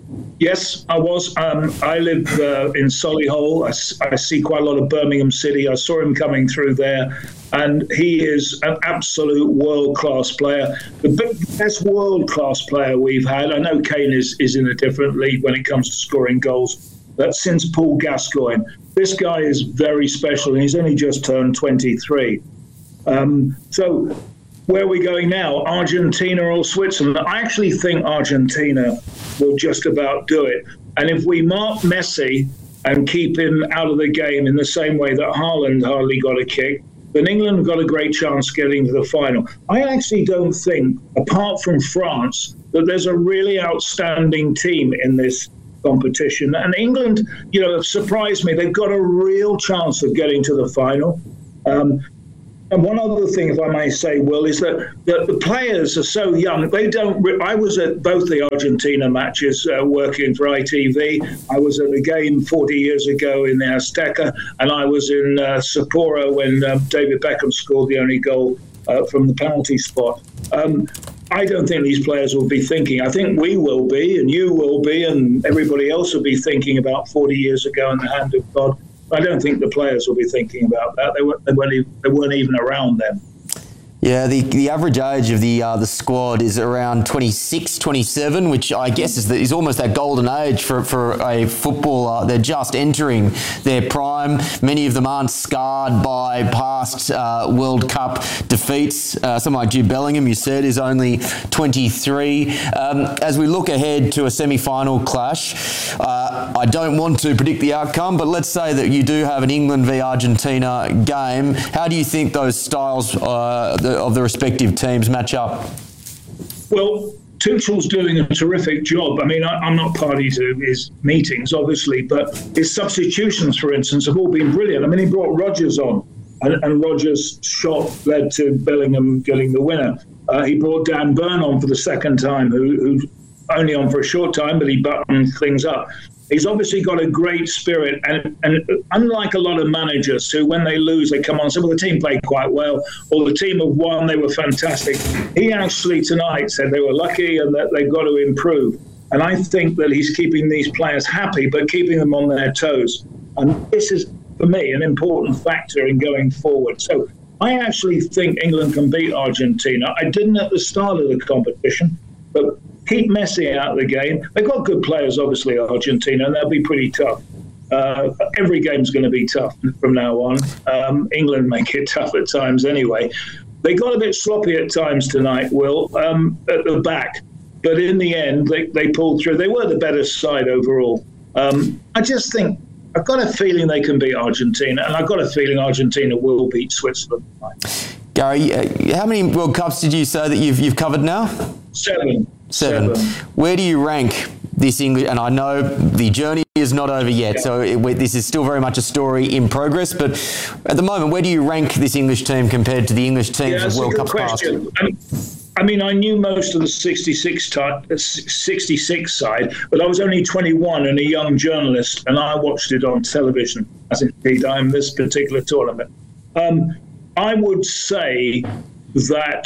Speaker 14: Yes, I was. Um, I live uh, in Solihull. I, I see quite a lot of Birmingham City. I saw him coming through there, and he is an absolute world-class player. The best world-class player we've had. I know Kane is, is in a different league when it comes to scoring goals, but since Paul Gascoigne, this guy is very special, and he's only just turned twenty-three. Um, so where are we going now? Argentina or Switzerland? I actually think Argentina will just about do it. And if we mark Messi and keep him out of the game in the same way that Haaland hardly got a kick, then England have got a great chance getting to the final. I actually don't think, apart from France, that there's a really outstanding team in this competition. And England, you know, have surprised me. They've got a real chance of getting to the final. Um, And one other thing, if I may say, Will, is that, that the players are so young. They don't. Re- I was at both the Argentina matches uh, working for I T V. I was at the game forty years ago in the Azteca, and I was in uh, Sapporo when uh, David Beckham scored the only goal uh, from the penalty spot. Um, I don't think these players will be thinking. I think we will be, and you will be, and everybody else will be thinking about forty years ago in the hand of God. I don't think the players will be thinking about that. They weren't, they weren't, even, they weren't even around then.
Speaker 3: Yeah, the, the average age of the uh, the squad is around twenty-six, twenty-seven, which I guess is the, is almost that golden age for, for a footballer. They're just entering their prime. Many of them aren't scarred by past uh, World Cup defeats. Uh, someone like Jude Bellingham, you said, is only twenty-three. Um, as we look ahead to a semi-final clash, uh, I don't want to predict the outcome, but let's say that you do have an England v Argentina game. How do you think those styles uh, the of the respective teams match up?
Speaker 14: Well, Tuchel's doing a terrific job. I mean, I, I'm not party to his meetings, obviously, but his substitutions, for instance, have all been brilliant. I mean, he brought Rodgers on, and, and Rodgers' shot led to Bellingham getting the winner. Uh, he brought Dan Burn on for the second time, who, who's only on for a short time, but he buttoned things up. He's obviously got a great spirit, and, and unlike a lot of managers who, when they lose, they come on and say, well, the team played quite well, or the team have won, they were fantastic. He actually tonight said they were lucky and that they've got to improve. And I think that he's keeping these players happy, but keeping them on their toes. And this is, for me, an important factor in going forward. So I actually think England can beat Argentina. I didn't at the start of the competition, but keep Messi out of the game. They've got good players, obviously, Argentina, and they'll be pretty tough. Uh, every game's going to be tough from now on. Um, England make it tough at times anyway. They got a bit sloppy at times tonight, Will, um, at the back. But in the end, they, they pulled through. They were the better side overall. Um, I just think, I've got a feeling they can beat Argentina, and I've got a feeling Argentina will beat Switzerland tonight.
Speaker 3: Gary, how many World Cups did you say that you've you've covered now?
Speaker 14: Seven.
Speaker 3: Seven. Seven. Where do you rank this English? And I know the journey is not over yet, yeah. so it, this is still very much a story in progress. But at the moment, where do you rank this English team compared to the English teams
Speaker 14: yeah,
Speaker 3: of World Cups past?
Speaker 14: I mean, I mean, I knew most of the sixty-six, type, sixty-six side, but I was only twenty-one and a young journalist, and I watched it on television, as indeed I am this particular tournament. Um, I would say that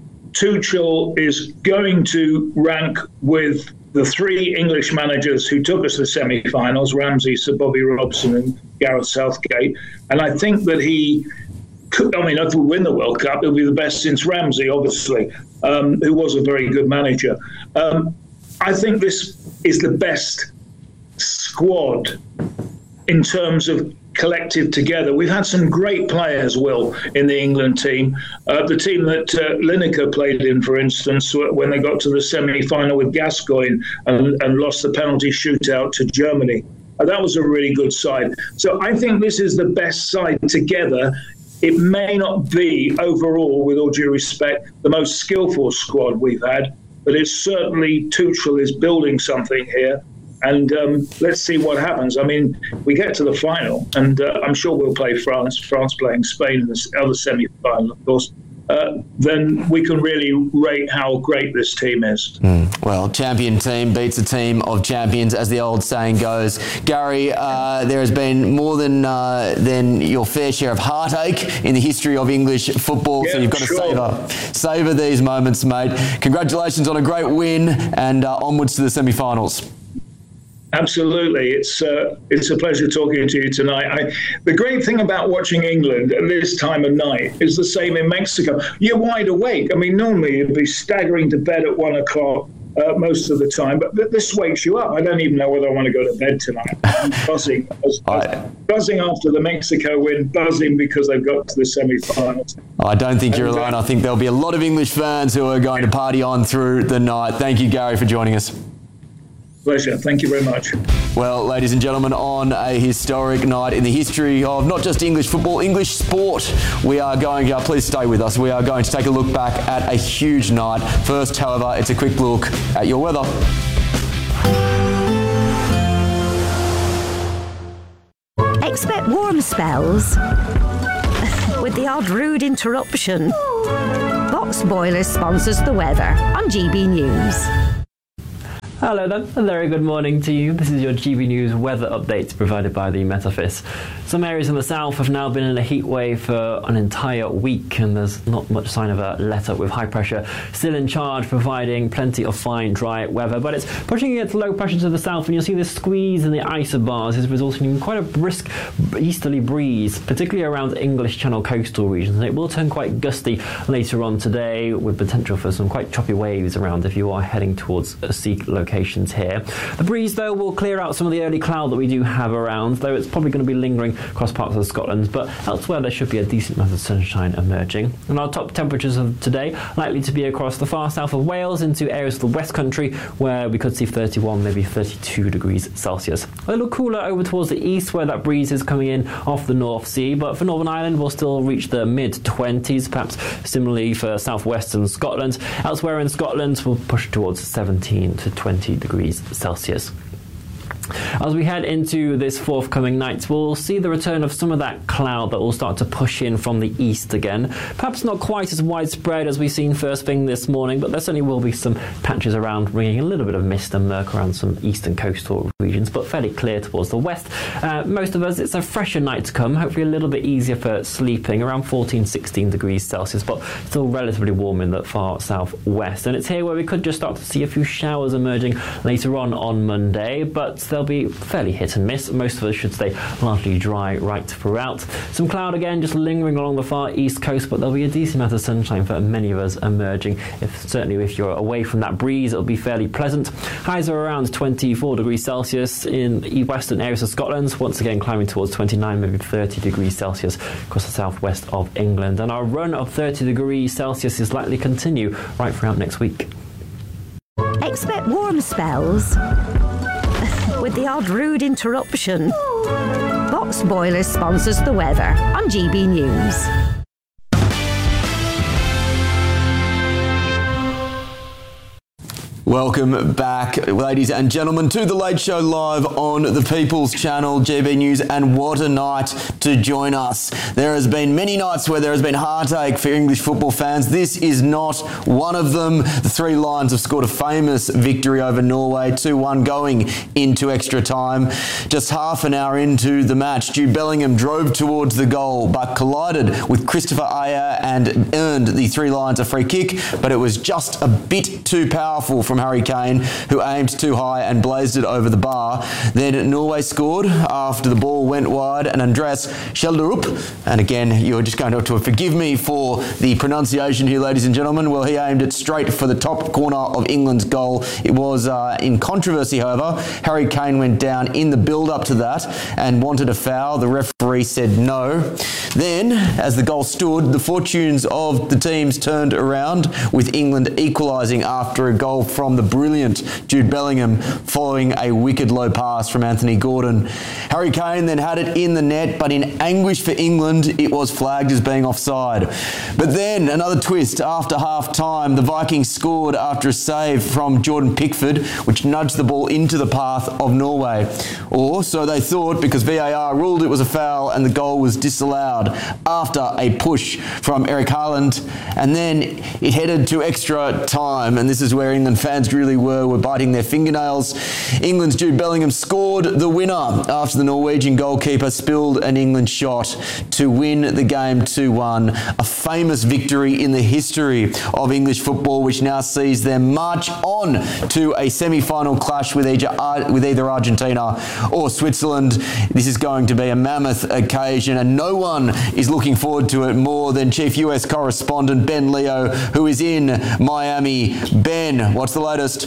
Speaker 14: Tuchel is going to rank with the three English managers who took us to the semi-finals, Ramsey, Sir Bobby Robson and Gareth Southgate. And I think that he could, I mean, if we win the World Cup, it'll be the best since Ramsey, obviously, um, who was a very good manager. Um, I think this is the best squad in terms of collective together. We've had some great players, Will, in the England team. Uh, the team that uh, Lineker played in, for instance, when they got to the semi-final with Gascoigne and, and lost the penalty shootout to Germany. Uh, that was a really good side. So I think this is the best side together. It may not be overall, with all due respect, the most skillful squad we've had, but it's certainly Tuchel is building something here. And um, let's see what happens. I mean, we get to the final, and uh, I'm sure we'll play France, France playing Spain in the other semi-final, of course. Uh, then we can really rate how great this team is.
Speaker 3: Mm. Well, champion team beats a team of champions, as the old saying goes. Gary, uh, there has been more than uh, than your fair share of heartache in the history of English football, yeah, so you've got sure. to savour savour these moments, mate. Congratulations on a great win, and uh, onwards to the semi-finals.
Speaker 14: Absolutely. It's uh, it's a pleasure talking to you tonight. I, the great thing about watching England at this time of night is the same in Mexico. You're wide awake. I mean, normally you'd be staggering to bed at one o'clock uh, most of the time, but th- this wakes you up. I don't even know whether I want to go to bed tonight. I'm buzzing. I, buzzing after the Mexico win, buzzing because they've got to the semi-finals.
Speaker 3: I don't think you're alone. I think there'll be a lot of English fans who are going to party on through the night. Thank you, Gary, for joining us.
Speaker 14: Pleasure. Thank you very much.
Speaker 3: Well, ladies and gentlemen, on a historic night in the history of not just English football, English sport, we are going, uh, please stay with us, we are going to take a look back at a huge night. First, however, it's a quick look at your weather.
Speaker 15: Expect warm spells with the odd rude interruption. Box Boilers sponsors the weather on G B News.
Speaker 16: Hello then, a very good morning to you. This is your G B News weather update provided by the Met Office. Some areas in the south have now been in a heat wave for an entire week, and there's not much sign of a let-up, with high pressure still in charge, providing plenty of fine, dry weather. But it's pushing against low pressure to the south, and you'll see this squeeze in the isobars is resulting in quite a brisk easterly breeze, particularly around English Channel coastal regions. And it will turn quite gusty later on today, with potential for some quite choppy waves around if you are heading towards sea locations here. The breeze, though, will clear out some of the early cloud that we do have around, though it's probably going to be lingering across parts of Scotland, but elsewhere there should be a decent amount of sunshine emerging. And our top temperatures of today likely to be across the far south of Wales into areas of the West Country, where we could see thirty-one, maybe thirty-two degrees Celsius. A little cooler over towards the east, where that breeze is coming in off the North Sea, but for Northern Ireland we'll still reach the mid twenties, perhaps similarly for southwestern Scotland. Elsewhere in Scotland we'll push towards seventeen to twenty degrees Celsius. As we head into this forthcoming night, we'll see the return of some of that cloud that will start to push in from the east again. Perhaps not quite as widespread as we've seen first thing this morning, but there certainly will be some patches around, bringing a little bit of mist and murk around some eastern coastal regions, but fairly clear towards the west. Uh, most of us, it's a fresher night to come, hopefully a little bit easier for sleeping, around fourteen, sixteen degrees Celsius, but still relatively warm in the far southwest. And it's here where we could just start to see a few showers emerging later on on Monday, but they'll be fairly hit and miss. Most of us should stay largely dry right throughout. Some cloud again just lingering along the far east coast, but there'll be a decent amount of sunshine for many of us emerging. If certainly if you're away from that breeze, it'll be fairly pleasant. Highs are around twenty-four degrees Celsius in the western areas of Scotland, once again climbing towards twenty-nine, maybe thirty degrees Celsius across the southwest of England. And our run of thirty degrees Celsius is likely to continue right throughout next week.
Speaker 15: Expect warm spells with the odd rude interruption. Box Boilers sponsors the weather on G B News.
Speaker 3: Welcome back, ladies and gentlemen, to The Late Show live on the People's Channel, G B News, and what a night to join us. There has been many nights where there has been heartache for English football fans. This is not one of them. The Three Lions have scored a famous victory over Norway, two one going into extra time. Just half an hour into the match, Jude Bellingham drove towards the goal but collided with Christopher Ayer and earned the Three Lions a free kick, but it was just a bit too powerful from Harry Kane, who aimed too high and blazed it over the bar. Then Norway scored after the ball went wide, and Andreas Schjelderup, and again, you're just going to have to forgive me for the pronunciation here, ladies and gentlemen. Well, he aimed it straight for the top corner of England's goal. It was uh, in controversy, however. Harry Kane went down in the build-up to that and wanted a foul. The referee said no. Then, as the goal stood, the fortunes of the teams turned around, with England equalising after a goal from From the brilliant Jude Bellingham following a wicked low pass from Anthony Gordon. Harry Kane then had it in the net, but in anguish for England, it was flagged as being offside. But then another twist after half-time. The Vikings scored after a save from Jordan Pickford, which nudged the ball into the path of Norway. Or so they thought, because V A R ruled it was a foul and the goal was disallowed after a push from Eric Haaland. And then it headed to extra time, and this is where England fans fans really were, were biting their fingernails. England's Jude Bellingham scored the winner after the Norwegian goalkeeper spilled an England shot to win the game two one. A famous victory in the history of English football, which now sees them march on to a semi-final clash with either, with either Argentina or Switzerland. This is going to be a mammoth occasion, and no one is looking forward to it more than Chief U S correspondent Ben Leo, who is in Miami. Ben, what's the latest?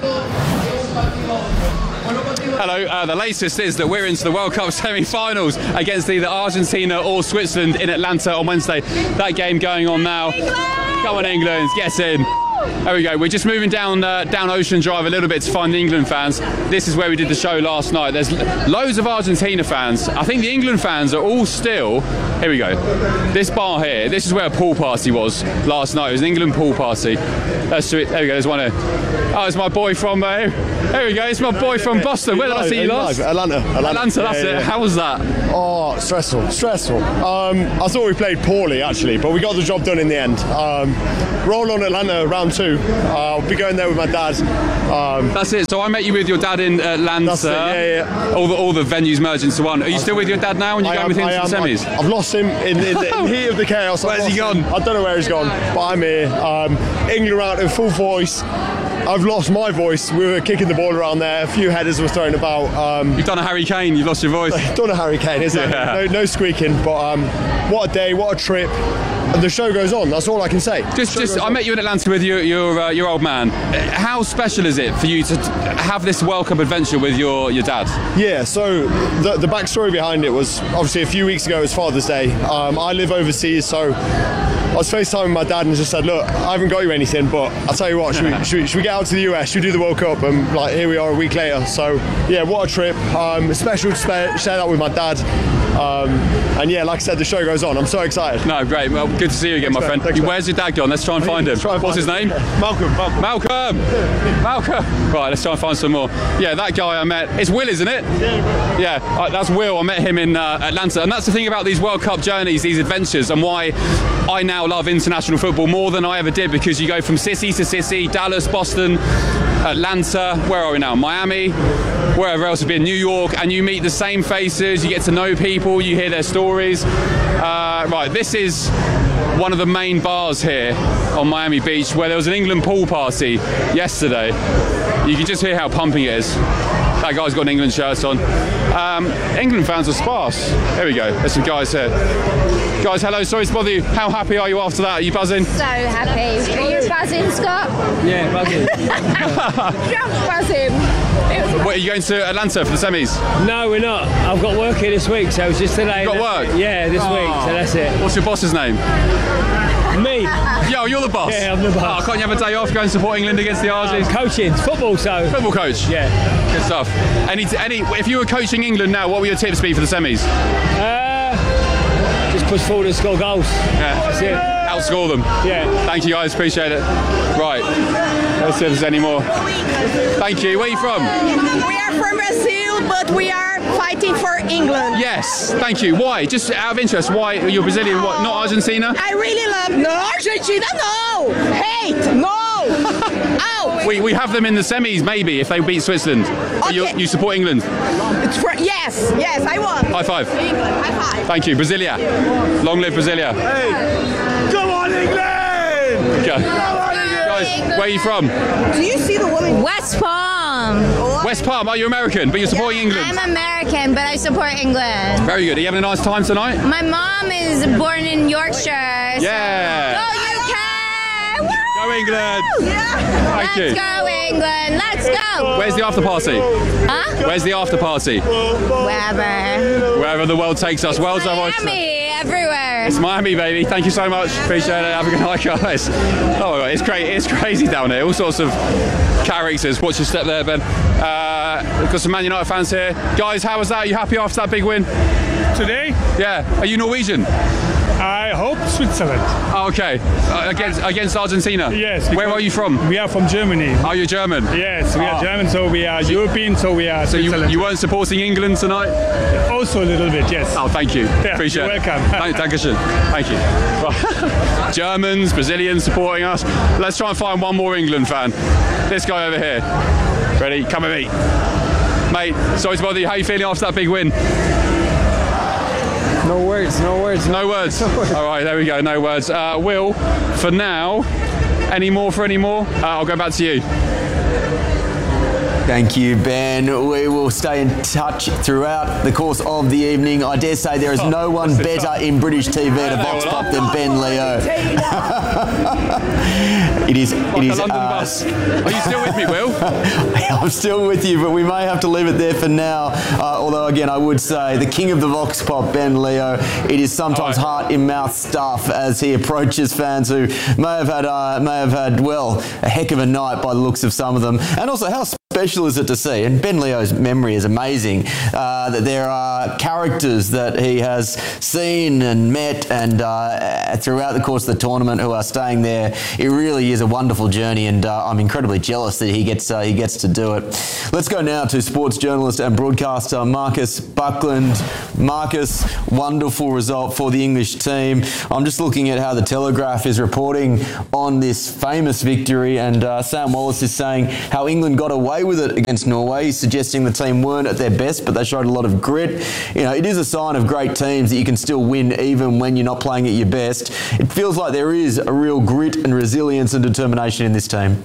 Speaker 1: Hello, uh, the latest is that we're into the World Cup semi-finals against either Argentina or Switzerland in Atlanta on Wednesday. That game going on now. Come on, England, get in. There we go. We're just moving down uh, down Ocean Drive a little bit to find the England fans. This is where we did the show last night. There's loads of Argentina fans. I think the England fans are all still... Here we go. This bar here, this is where a pool party was last night. It was an England pool party. That's it. There we go. There's one here. Oh, it's my boy from... Uh, here we go. It's my boy from Boston. Where did I see you last?
Speaker 17: Atlanta. Atlanta,
Speaker 1: Atlanta that's
Speaker 17: yeah, yeah.
Speaker 1: it. How was that?
Speaker 17: Oh, stressful. Stressful. Um, I thought we played poorly, actually, but we got the job done in the end. Um, roll on Atlanta round two. Uh, I'll be going there with my dad. Um,
Speaker 1: That's it. So I met you with your dad in Atlanta.
Speaker 17: That's it, yeah, yeah.
Speaker 1: All the all the venues merged into one. Are you still with your dad now? And you're
Speaker 17: I
Speaker 1: going
Speaker 17: am,
Speaker 1: with him
Speaker 17: I
Speaker 1: to the
Speaker 17: am,
Speaker 1: semis?
Speaker 17: I, I've lost him in, in, the, in the heat of the chaos. I've
Speaker 1: Where's he
Speaker 17: lost
Speaker 1: gone?
Speaker 17: him. I don't know where he's gone, but I'm here. Um, England out in full voice. I've lost my voice. We were kicking the ball around there. A few headers were thrown about. Um,
Speaker 1: You've done a Harry Kane. You've lost your voice.
Speaker 17: Done a Harry Kane, isn't
Speaker 1: yeah.
Speaker 17: it? No, no squeaking. But um, what a day! What a trip! And the show goes on. That's all I can say.
Speaker 1: Just, just. I met you in Atlanta with your your uh, your old man. How special is it for you to have this World Cup adventure with your your dad?
Speaker 17: Yeah. So the the backstory behind it was obviously a few weeks ago. It was Father's Day. Um, I live overseas, so I was FaceTiming my dad and just said, look, I haven't got you anything, but I'll tell you what, should we, should we, should we get out to the U S, should we do the World Cup? And like, here we are a week later. So yeah, what a trip. Um, it's special to share, share that with my dad. Um, and yeah, like I said, the show goes on. I'm so excited.
Speaker 1: No, great. Well, good to see you again,
Speaker 17: Thanks,
Speaker 1: my friend.
Speaker 17: Thanks,
Speaker 1: Where's your dad gone? Let's try and find him.
Speaker 17: Try and
Speaker 1: What's
Speaker 17: find
Speaker 1: his name?
Speaker 17: Malcolm. Malcolm.
Speaker 1: Malcolm. Malcolm. Right, let's try and find some more. Yeah, that guy I met. It's Will, isn't it? Yeah. Yeah, uh, that's Will. I met him in uh, Atlanta. And that's the thing about these World Cup journeys, these adventures, and why I now love international football more than I ever did, because you go from city to city, Dallas, Boston, Atlanta, where are we now? Miami, wherever else would be in New York, and you meet the same faces, you get to know people, you hear their stories. Uh, right, this is one of the main bars here on Miami Beach where there was an England pool party yesterday. You can just hear how pumping it is. That guy's got an England shirt on. Um, England fans are sparse. There we go. There's some guys here. Guys, hello. Sorry to bother you. How happy are you after that? Are you buzzing?
Speaker 11: So happy. Are you buzzing, Scott?
Speaker 16: Yeah, buzzing.
Speaker 11: Just buzzing.
Speaker 1: What, are you going to Atlanta for the semis?
Speaker 18: No, we're not. I've got work here this week, so it's just today.
Speaker 1: You've got work?
Speaker 18: Yeah, this
Speaker 1: oh.
Speaker 18: week, so that's it.
Speaker 1: What's your boss's name?
Speaker 18: Me.
Speaker 1: Yo, you're the boss?
Speaker 18: Yeah, I'm the boss.
Speaker 1: Oh, can't you have a day off, go and support England against the Argies?
Speaker 18: Uh, coaching, football, so.
Speaker 1: Football coach?
Speaker 18: Yeah.
Speaker 1: Good stuff. Any, any, if you were coaching England now, what would your tips be for the semis?
Speaker 18: Uh, just push forward and score goals.
Speaker 1: Yeah.
Speaker 18: That's it.
Speaker 1: Outscore them.
Speaker 18: Yeah.
Speaker 1: Thank you guys, appreciate it. Right, let's see if there's any more. Thank you. Where are you from?
Speaker 19: We are from Brazil, but we are fighting for England.
Speaker 1: Yes, thank you. Why? Just out of interest, why you're Brazilian? What? Not Argentina?
Speaker 19: I really love. No, Argentina, no. Hate, no. Ow.
Speaker 1: We, we have them in the semis, maybe, if they beat Switzerland. Okay. You, you support England?
Speaker 19: It's for, yes, yes, I won.
Speaker 1: High five.
Speaker 19: England, high five.
Speaker 1: Thank you. Brasilia. Long live Brasilia.
Speaker 17: Hey, come on, England!
Speaker 1: Okay. Guys, where are you from?
Speaker 19: Do you see the woman?
Speaker 11: West Palm.
Speaker 1: West Palm. Are you American? But you're supporting England?
Speaker 11: I'm American, but I support England.
Speaker 1: Very good. Are you having a nice time tonight?
Speaker 11: My mom is born in Yorkshire.
Speaker 1: Yeah.
Speaker 11: So go U K! Woo!
Speaker 1: Go England!
Speaker 11: Yeah.
Speaker 1: Thank
Speaker 11: Let's
Speaker 1: you.
Speaker 11: go England! Let's go!
Speaker 1: Where's the after party?
Speaker 11: Huh?
Speaker 1: Where's the after party?
Speaker 11: Wherever.
Speaker 1: Wherever the world takes us. World's
Speaker 11: Miami, everywhere.
Speaker 1: It's Miami, baby. Thank you so much. Appreciate it. Have a good night, guys. Oh, it's great. It's crazy down here. All sorts of characters. Watch your step there, Ben. Uh, we've got some Man United fans here. Guys, how was that? Are you happy after that big win?
Speaker 18: Today?
Speaker 1: Yeah. Are you Norwegian?
Speaker 5: I hope Switzerland.
Speaker 1: Oh, okay. Uh, against against Argentina?
Speaker 5: Yes.
Speaker 1: Where are you from?
Speaker 5: We are from Germany.
Speaker 1: Are you German?
Speaker 5: Yes, we
Speaker 1: Ah.
Speaker 5: are German, so we are European, so we are
Speaker 1: So you,
Speaker 5: Switzerland.
Speaker 1: you weren't supporting England tonight?
Speaker 5: Also a little bit, yes.
Speaker 1: Oh, thank you.
Speaker 5: Yeah,
Speaker 1: Appreciate
Speaker 5: you're
Speaker 1: it.
Speaker 5: welcome.
Speaker 1: Thank, Dankeschön. Thank you. Right. Germans, Brazilians supporting us. Let's try and find one more England fan. This guy over here. Ready? Come with me. Mate, sorry to bother you. How are you feeling after that big win?
Speaker 8: No words, no words.
Speaker 1: No words. All right, there we go. No words. Uh, Will, for now, any more for any more? Uh, I'll go back to you.
Speaker 3: Thank you, Ben. We will stay in touch throughout the course of the evening. I dare say there is no one better in British T V to box pop than Ben Leo. It is.
Speaker 1: Like
Speaker 3: it
Speaker 1: a
Speaker 3: is.
Speaker 1: London
Speaker 3: Uh,
Speaker 1: bus. Are you still with me, Will?
Speaker 3: I'm still with you, but we may have to leave it there for now. Uh, although, again, I would say the king of the vox pop, Ben Leo. It is sometimes heart in mouth stuff as he approaches fans who may have had, uh, may have had, well, a heck of a night by the looks of some of them, and also how special is it to see, and Ben Leo's memory is amazing, uh, that there are characters that he has seen and met and uh, throughout the course of the tournament who are staying there. It really is a wonderful journey, and uh, I'm incredibly jealous that he gets uh, he gets to do it. Let's go now to sports journalist and broadcaster Marcus Buckland. Marcus, wonderful result for the English team. I'm just looking at how the Telegraph is reporting on this famous victory, and uh, Sam Wallace is saying how England got away with it against Norway. He's suggesting the team weren't at their best, but they showed a lot of grit. You know, it is a sign of great teams that you can still win even when you're not playing at your best. It feels like there is a real grit and resilience and determination in this team.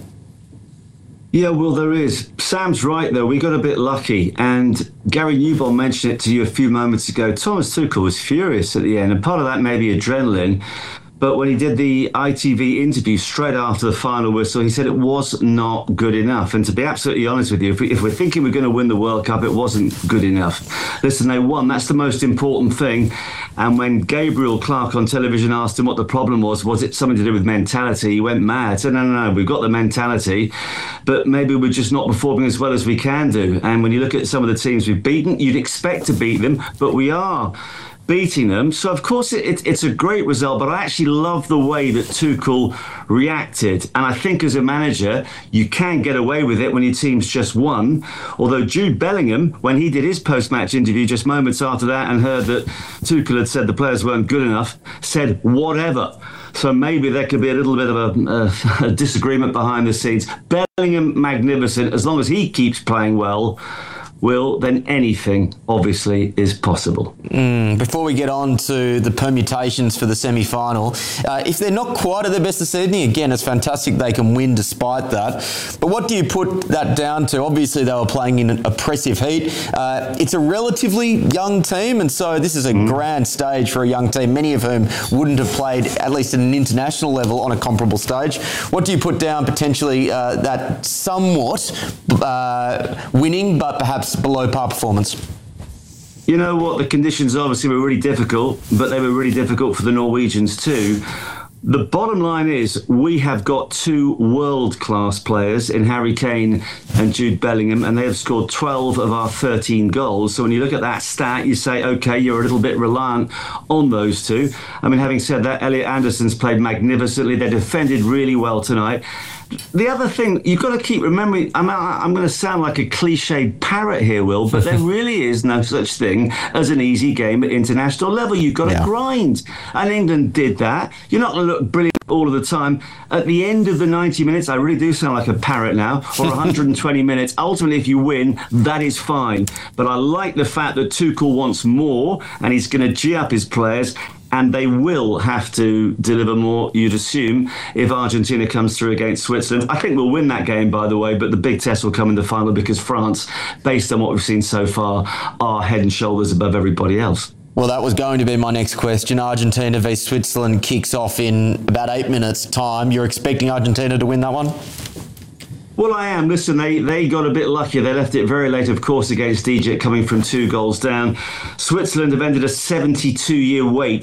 Speaker 20: Yeah, well, there is. Sam's right, though. We got a bit lucky. And Gary Newbold mentioned it to you a few moments ago. Thomas Tuchel was furious at the end, and part of that may be adrenaline. But when he did the I T V interview straight after the final whistle, he said it was not good enough. And to be absolutely honest with you, if, we, if we're thinking we're going to win the World Cup, it wasn't good enough. Listen, they won. That's the most important thing. And when Gabriel Clark on television asked him what the problem was, was it something to do with mentality? He went mad. Said, no, no, no, we've got the mentality, but maybe we're just not performing as well as we can do. And when you look at some of the teams we've beaten, you'd expect to beat them, but we are beating them. So, of course, it, it, it's a great result, but I actually love the way that Tuchel reacted. And I think as a manager, you can get away with it when your team's just won. Although Jude Bellingham, when he did his post-match interview just moments after that and heard that Tuchel had said the players weren't good enough, said whatever. So maybe there could be a little bit of a, a, a disagreement behind the scenes. Bellingham, magnificent. As long as he keeps playing well, Will, then anything, obviously, is possible.
Speaker 3: Mm, before we get on to the permutations for the semi-final, uh, if they're not quite at their best this evening, again, it's fantastic they can win despite that. But what do you put that down to? Obviously, they were playing in an oppressive heat. Uh, it's a relatively young team, and so this is a mm. grand stage for a young team, many of whom wouldn't have played, at least at an international level, on a comparable stage. What do you put down potentially uh, that somewhat uh, winning, but perhaps below par performance?
Speaker 20: You know what? The conditions obviously were really difficult, but they were really difficult for the Norwegians too. The bottom line is we have got two world-class players in Harry Kane and Jude Bellingham, and they have scored twelve of our thirteen goals. So when you look at that stat, you say, OK, you're a little bit reliant on those two. I mean, having said that, Elliot Anderson's played magnificently. They defended really well tonight. The other thing, you've got to keep remembering, I'm, I'm going to sound like a cliched parrot here, Will, but there really is no such thing as an easy game at international level. You've got to yeah. grind. And England did that. You're not going to look brilliant all of the time. At the end of the ninety minutes, I really do sound like a parrot now, or one hundred twenty minutes. Ultimately, if you win, that is fine. But I like the fact that Tuchel wants more, and he's going to G up his players. And they will have to deliver more, you'd assume, if Argentina comes through against Switzerland. I think we'll win that game, by the way, but the big test will come in the final because France, based on what we've seen so far, are head and shoulders above everybody else.
Speaker 3: Well, that was going to be my next question. Argentina v Switzerland kicks off in about eight minutes' time. You're expecting Argentina to win that one?
Speaker 20: Well, I am. Listen, they, they got a bit lucky. They left it very late, of course, against Egypt, coming from two goals down. Switzerland have ended a seventy-two year wait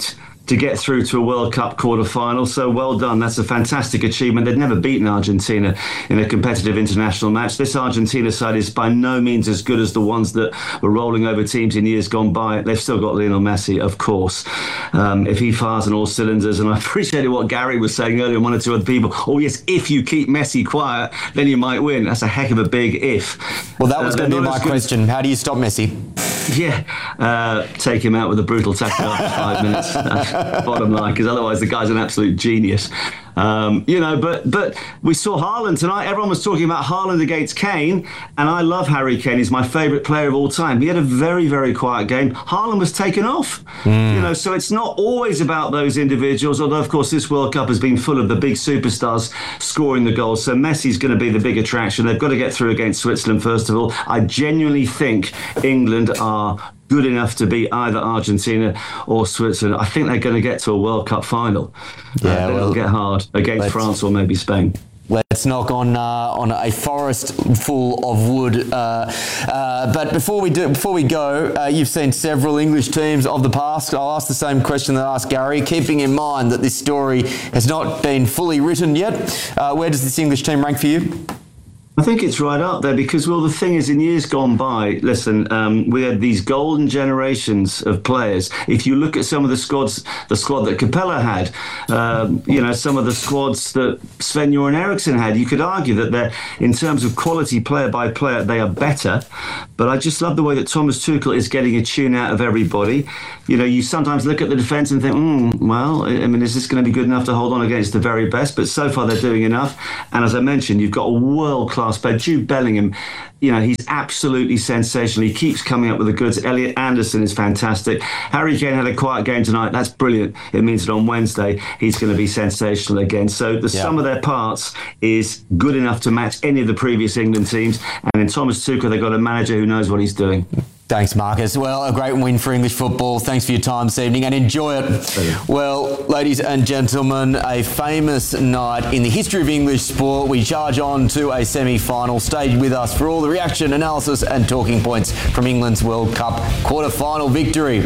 Speaker 20: to get through to a World Cup quarter-final. So well done. That's a fantastic achievement. They'd never beaten Argentina in a competitive international match. This Argentina side is by no means as good as the ones that were rolling over teams in years gone by. They've still got Lionel Messi, of course. Um, if he fires on all cylinders, and I appreciated what Gary was saying earlier, and one or two other people, oh yes, if you keep Messi quiet, then you might win. That's a heck of a big if.
Speaker 3: Well, that was
Speaker 20: uh,
Speaker 3: going to be my question. How do you stop Messi?
Speaker 20: Yeah, uh, take him out with a brutal tackle after five minutes. That's bottom line, because otherwise the guy's an absolute genius. Um, you know, but but we saw Haaland tonight. Everyone was talking about Haaland against Kane, and I love Harry Kane. He's my favourite player of all time. He had a very, very quiet game. Haaland was taken off. Mm. You know, so it's not always about those individuals, although, of course, this World Cup has been full of the big superstars scoring the goals. So Messi's going to be the big attraction. They've got to get through against Switzerland, first of all. I genuinely think England are good enough to beat either Argentina or Switzerland. I think they're going to get to a World Cup final. Yeah, uh, well, it'll get hard against France or maybe Spain.
Speaker 3: Let's knock on uh, on a forest full of wood. Uh, uh, but before we do, before we go, uh, you've seen several English teams of the past. I'll ask the same question that I asked Gary, keeping in mind that this story has not been fully written yet. Uh, where does this English team rank for you?
Speaker 20: I think it's right up there because, well, the thing is, in years gone by, listen, um, we had these golden generations of players. If you look at some of the squads, the squad that Capella had, um, you know, some of the squads that Sven-Göran Eriksson had, you could argue that they're, in terms of quality player by player, they are better. But I just love the way that Thomas Tuchel is getting a tune out of everybody. You know, you sometimes look at the defence and think, mm, well, I mean, is this going to be good enough to hold on against the very best? But so far, they're doing enough. And as I mentioned, you've got a world-class player, Jude Bellingham. You know, he's absolutely sensational. He keeps coming up with the goods. Elliot Anderson is fantastic. Harry Kane had a quiet game tonight. That's brilliant. It means that on Wednesday, he's going to be sensational again. So the yeah. sum of their parts is good enough to match any of the previous England teams. And in Thomas Tuchel, they've got a manager who knows what he's doing.
Speaker 3: Thanks, Marcus. Well, a great win for English football. Thanks for your time this evening and enjoy it. Well, ladies and gentlemen, a famous night in the history of English sport. We charge on to a semi-final. Stay with us for all the reaction, analysis and talking points from England's World Cup quarter-final victory.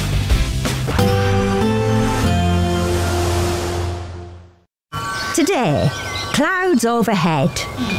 Speaker 15: Today, clouds overhead,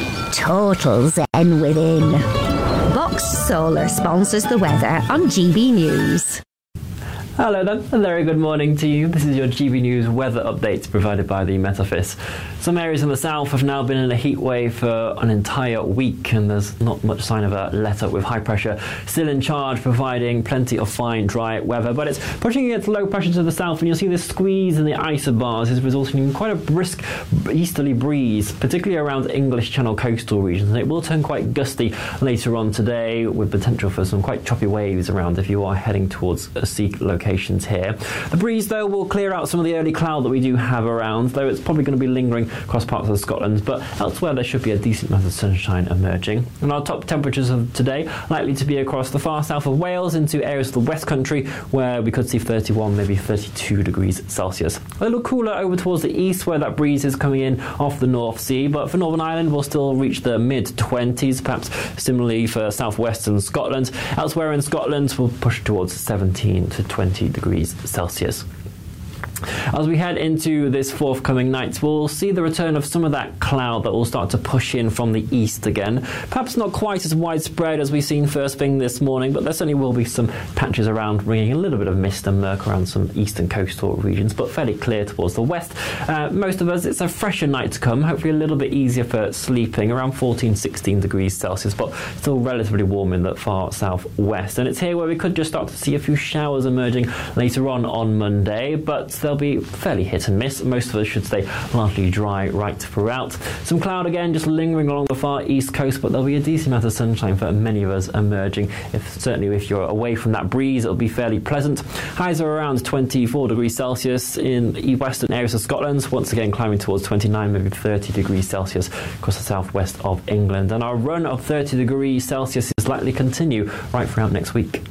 Speaker 15: total zen within. Box Solar sponsors the weather on G B News.
Speaker 16: Hello then, a very good morning to you. This is your G B News weather update provided by the Met Office. Some areas in the south have now been in a heat wave for an entire week, and there's not much sign of a let-up, with high pressure still in charge, providing plenty of fine, dry weather. But it's pushing against low pressure to the south, and you'll see this squeeze in the isobars is resulting in quite a brisk easterly breeze, particularly around English Channel coastal regions. And it will turn quite gusty later on today, with potential for some quite choppy waves around if you are heading towards sea locations here. The breeze, though, will clear out some of the early cloud that we do have around, though it's probably going to be lingering across parts of Scotland, but elsewhere there should be a decent amount of sunshine emerging. And our top temperatures of today likely to be across the far south of Wales into areas of the West Country, where we could see thirty-one, maybe thirty-two degrees Celsius. A little cooler over towards the east, where that breeze is coming in off the North Sea, but for Northern Ireland we'll still reach the mid twenties, perhaps similarly for southwestern Scotland. Elsewhere in Scotland we'll push towards seventeen to twenty degrees Celsius. As we head into this forthcoming night, we'll see the return of some of that cloud that will start to push in from the east again. Perhaps not quite as widespread as we've seen first thing this morning, but there certainly will be some patches around, bringing a little bit of mist and murk around some eastern coastal regions, but fairly clear towards the west. Uh, most of us, it's a fresher night to come, hopefully a little bit easier for sleeping, around fourteen, sixteen degrees Celsius, but still relatively warm in the far southwest. And it's here where we could just start to see a few showers emerging later on on Monday, but they'll be fairly hit and miss. Most of us should stay largely dry right throughout. Some cloud again just lingering along the far east coast, but there'll be a decent amount of sunshine for many of us emerging. If certainly if you're away from that breeze, it'll be fairly pleasant. Highs are around twenty-four degrees Celsius in the western areas of Scotland, once again climbing towards twenty-nine, maybe thirty degrees Celsius across the southwest of England. And our run of thirty degrees Celsius is likely to continue right throughout next week.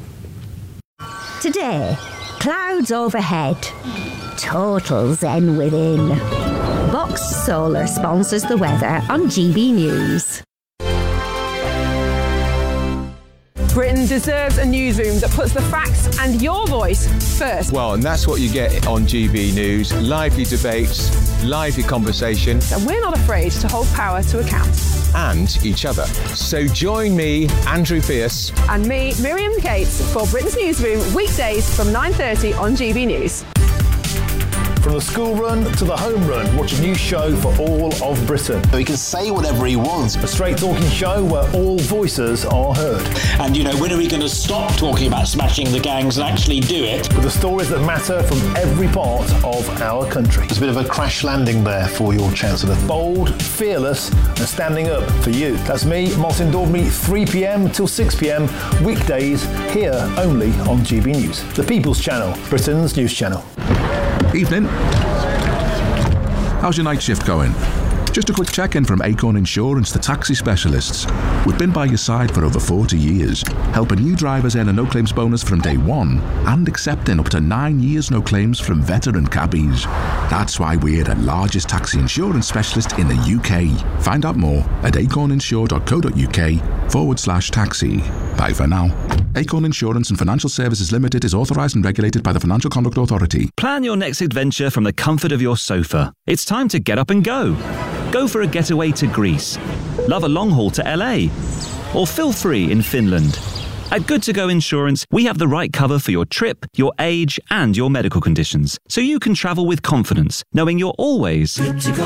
Speaker 15: Today, clouds overhead, total zen within. Box Solar sponsors the weather on G B News.
Speaker 21: Britain deserves a newsroom that puts the facts and your voice first.
Speaker 22: Well, and that's what you get on G B News. Lively debates, lively conversation.
Speaker 21: And we're not afraid to hold power to account.
Speaker 22: And each other. So join me, Andrew Pierce.
Speaker 21: And me, Miriam Cates, for Britain's Newsroom, weekdays from nine thirty on G B News.
Speaker 23: From the school run to the home run, watch a new show for all of Britain.
Speaker 24: He can say whatever he wants.
Speaker 23: A straight talking show where all voices are heard.
Speaker 25: And, you know, when are we going to stop talking about smashing the gangs and actually do it?
Speaker 23: With the stories that matter from every part of our country.
Speaker 24: It's a bit of a crash landing there for your Chancellor.
Speaker 23: Bold, fearless and standing up for you. That's me, Martin Daubney, three p.m. till six p.m. weekdays here only on G B News. The People's Channel, Britain's news channel.
Speaker 26: Evening. How's your night shift going? Just a quick check-in from Acorn Insurance, the taxi specialists. We've been by your side for over forty years, helping new drivers earn a no-claims bonus from day one and accepting up to nine years no claims from veteran cabbies. That's why we're the largest taxi insurance specialist in the U K. Find out more at acorninsure.co.uk forward slash taxi. Bye for now. Acorn Insurance and Financial Services Limited is authorised and regulated by the Financial Conduct Authority.
Speaker 27: Plan your next adventure from the comfort of your sofa. It's time to get up and go. Go for a getaway to Greece. Love a long haul to L A. Or feel free in Finland. At Good To Go Insurance, we have the right cover for your trip, your age, and your medical conditions, so you can travel with confidence, knowing you're always good to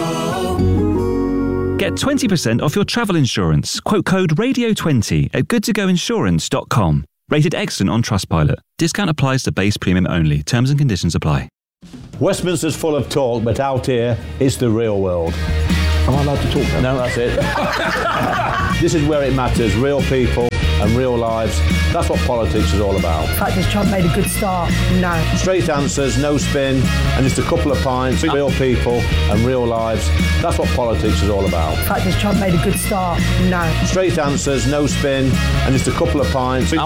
Speaker 27: go. Get twenty percent off your travel insurance. Quote code radio twenty at good to go insurance dot com. Rated excellent on Trustpilot. Discount applies to base premium only. Terms and conditions apply.
Speaker 23: Westminster's full of talk, but out here, it's the real world. Am I allowed to talk now? No, that's it. This is where it matters. Real people and real lives. That's what politics is all about.
Speaker 28: In fact, has Trump made a good start? No.
Speaker 23: Straight answers, no spin, and just a couple of pints. Real people and real lives. That's what politics is all about.
Speaker 28: In fact, has Trump made a good start? No.
Speaker 23: Straight answers, no spin, and just a couple of pints.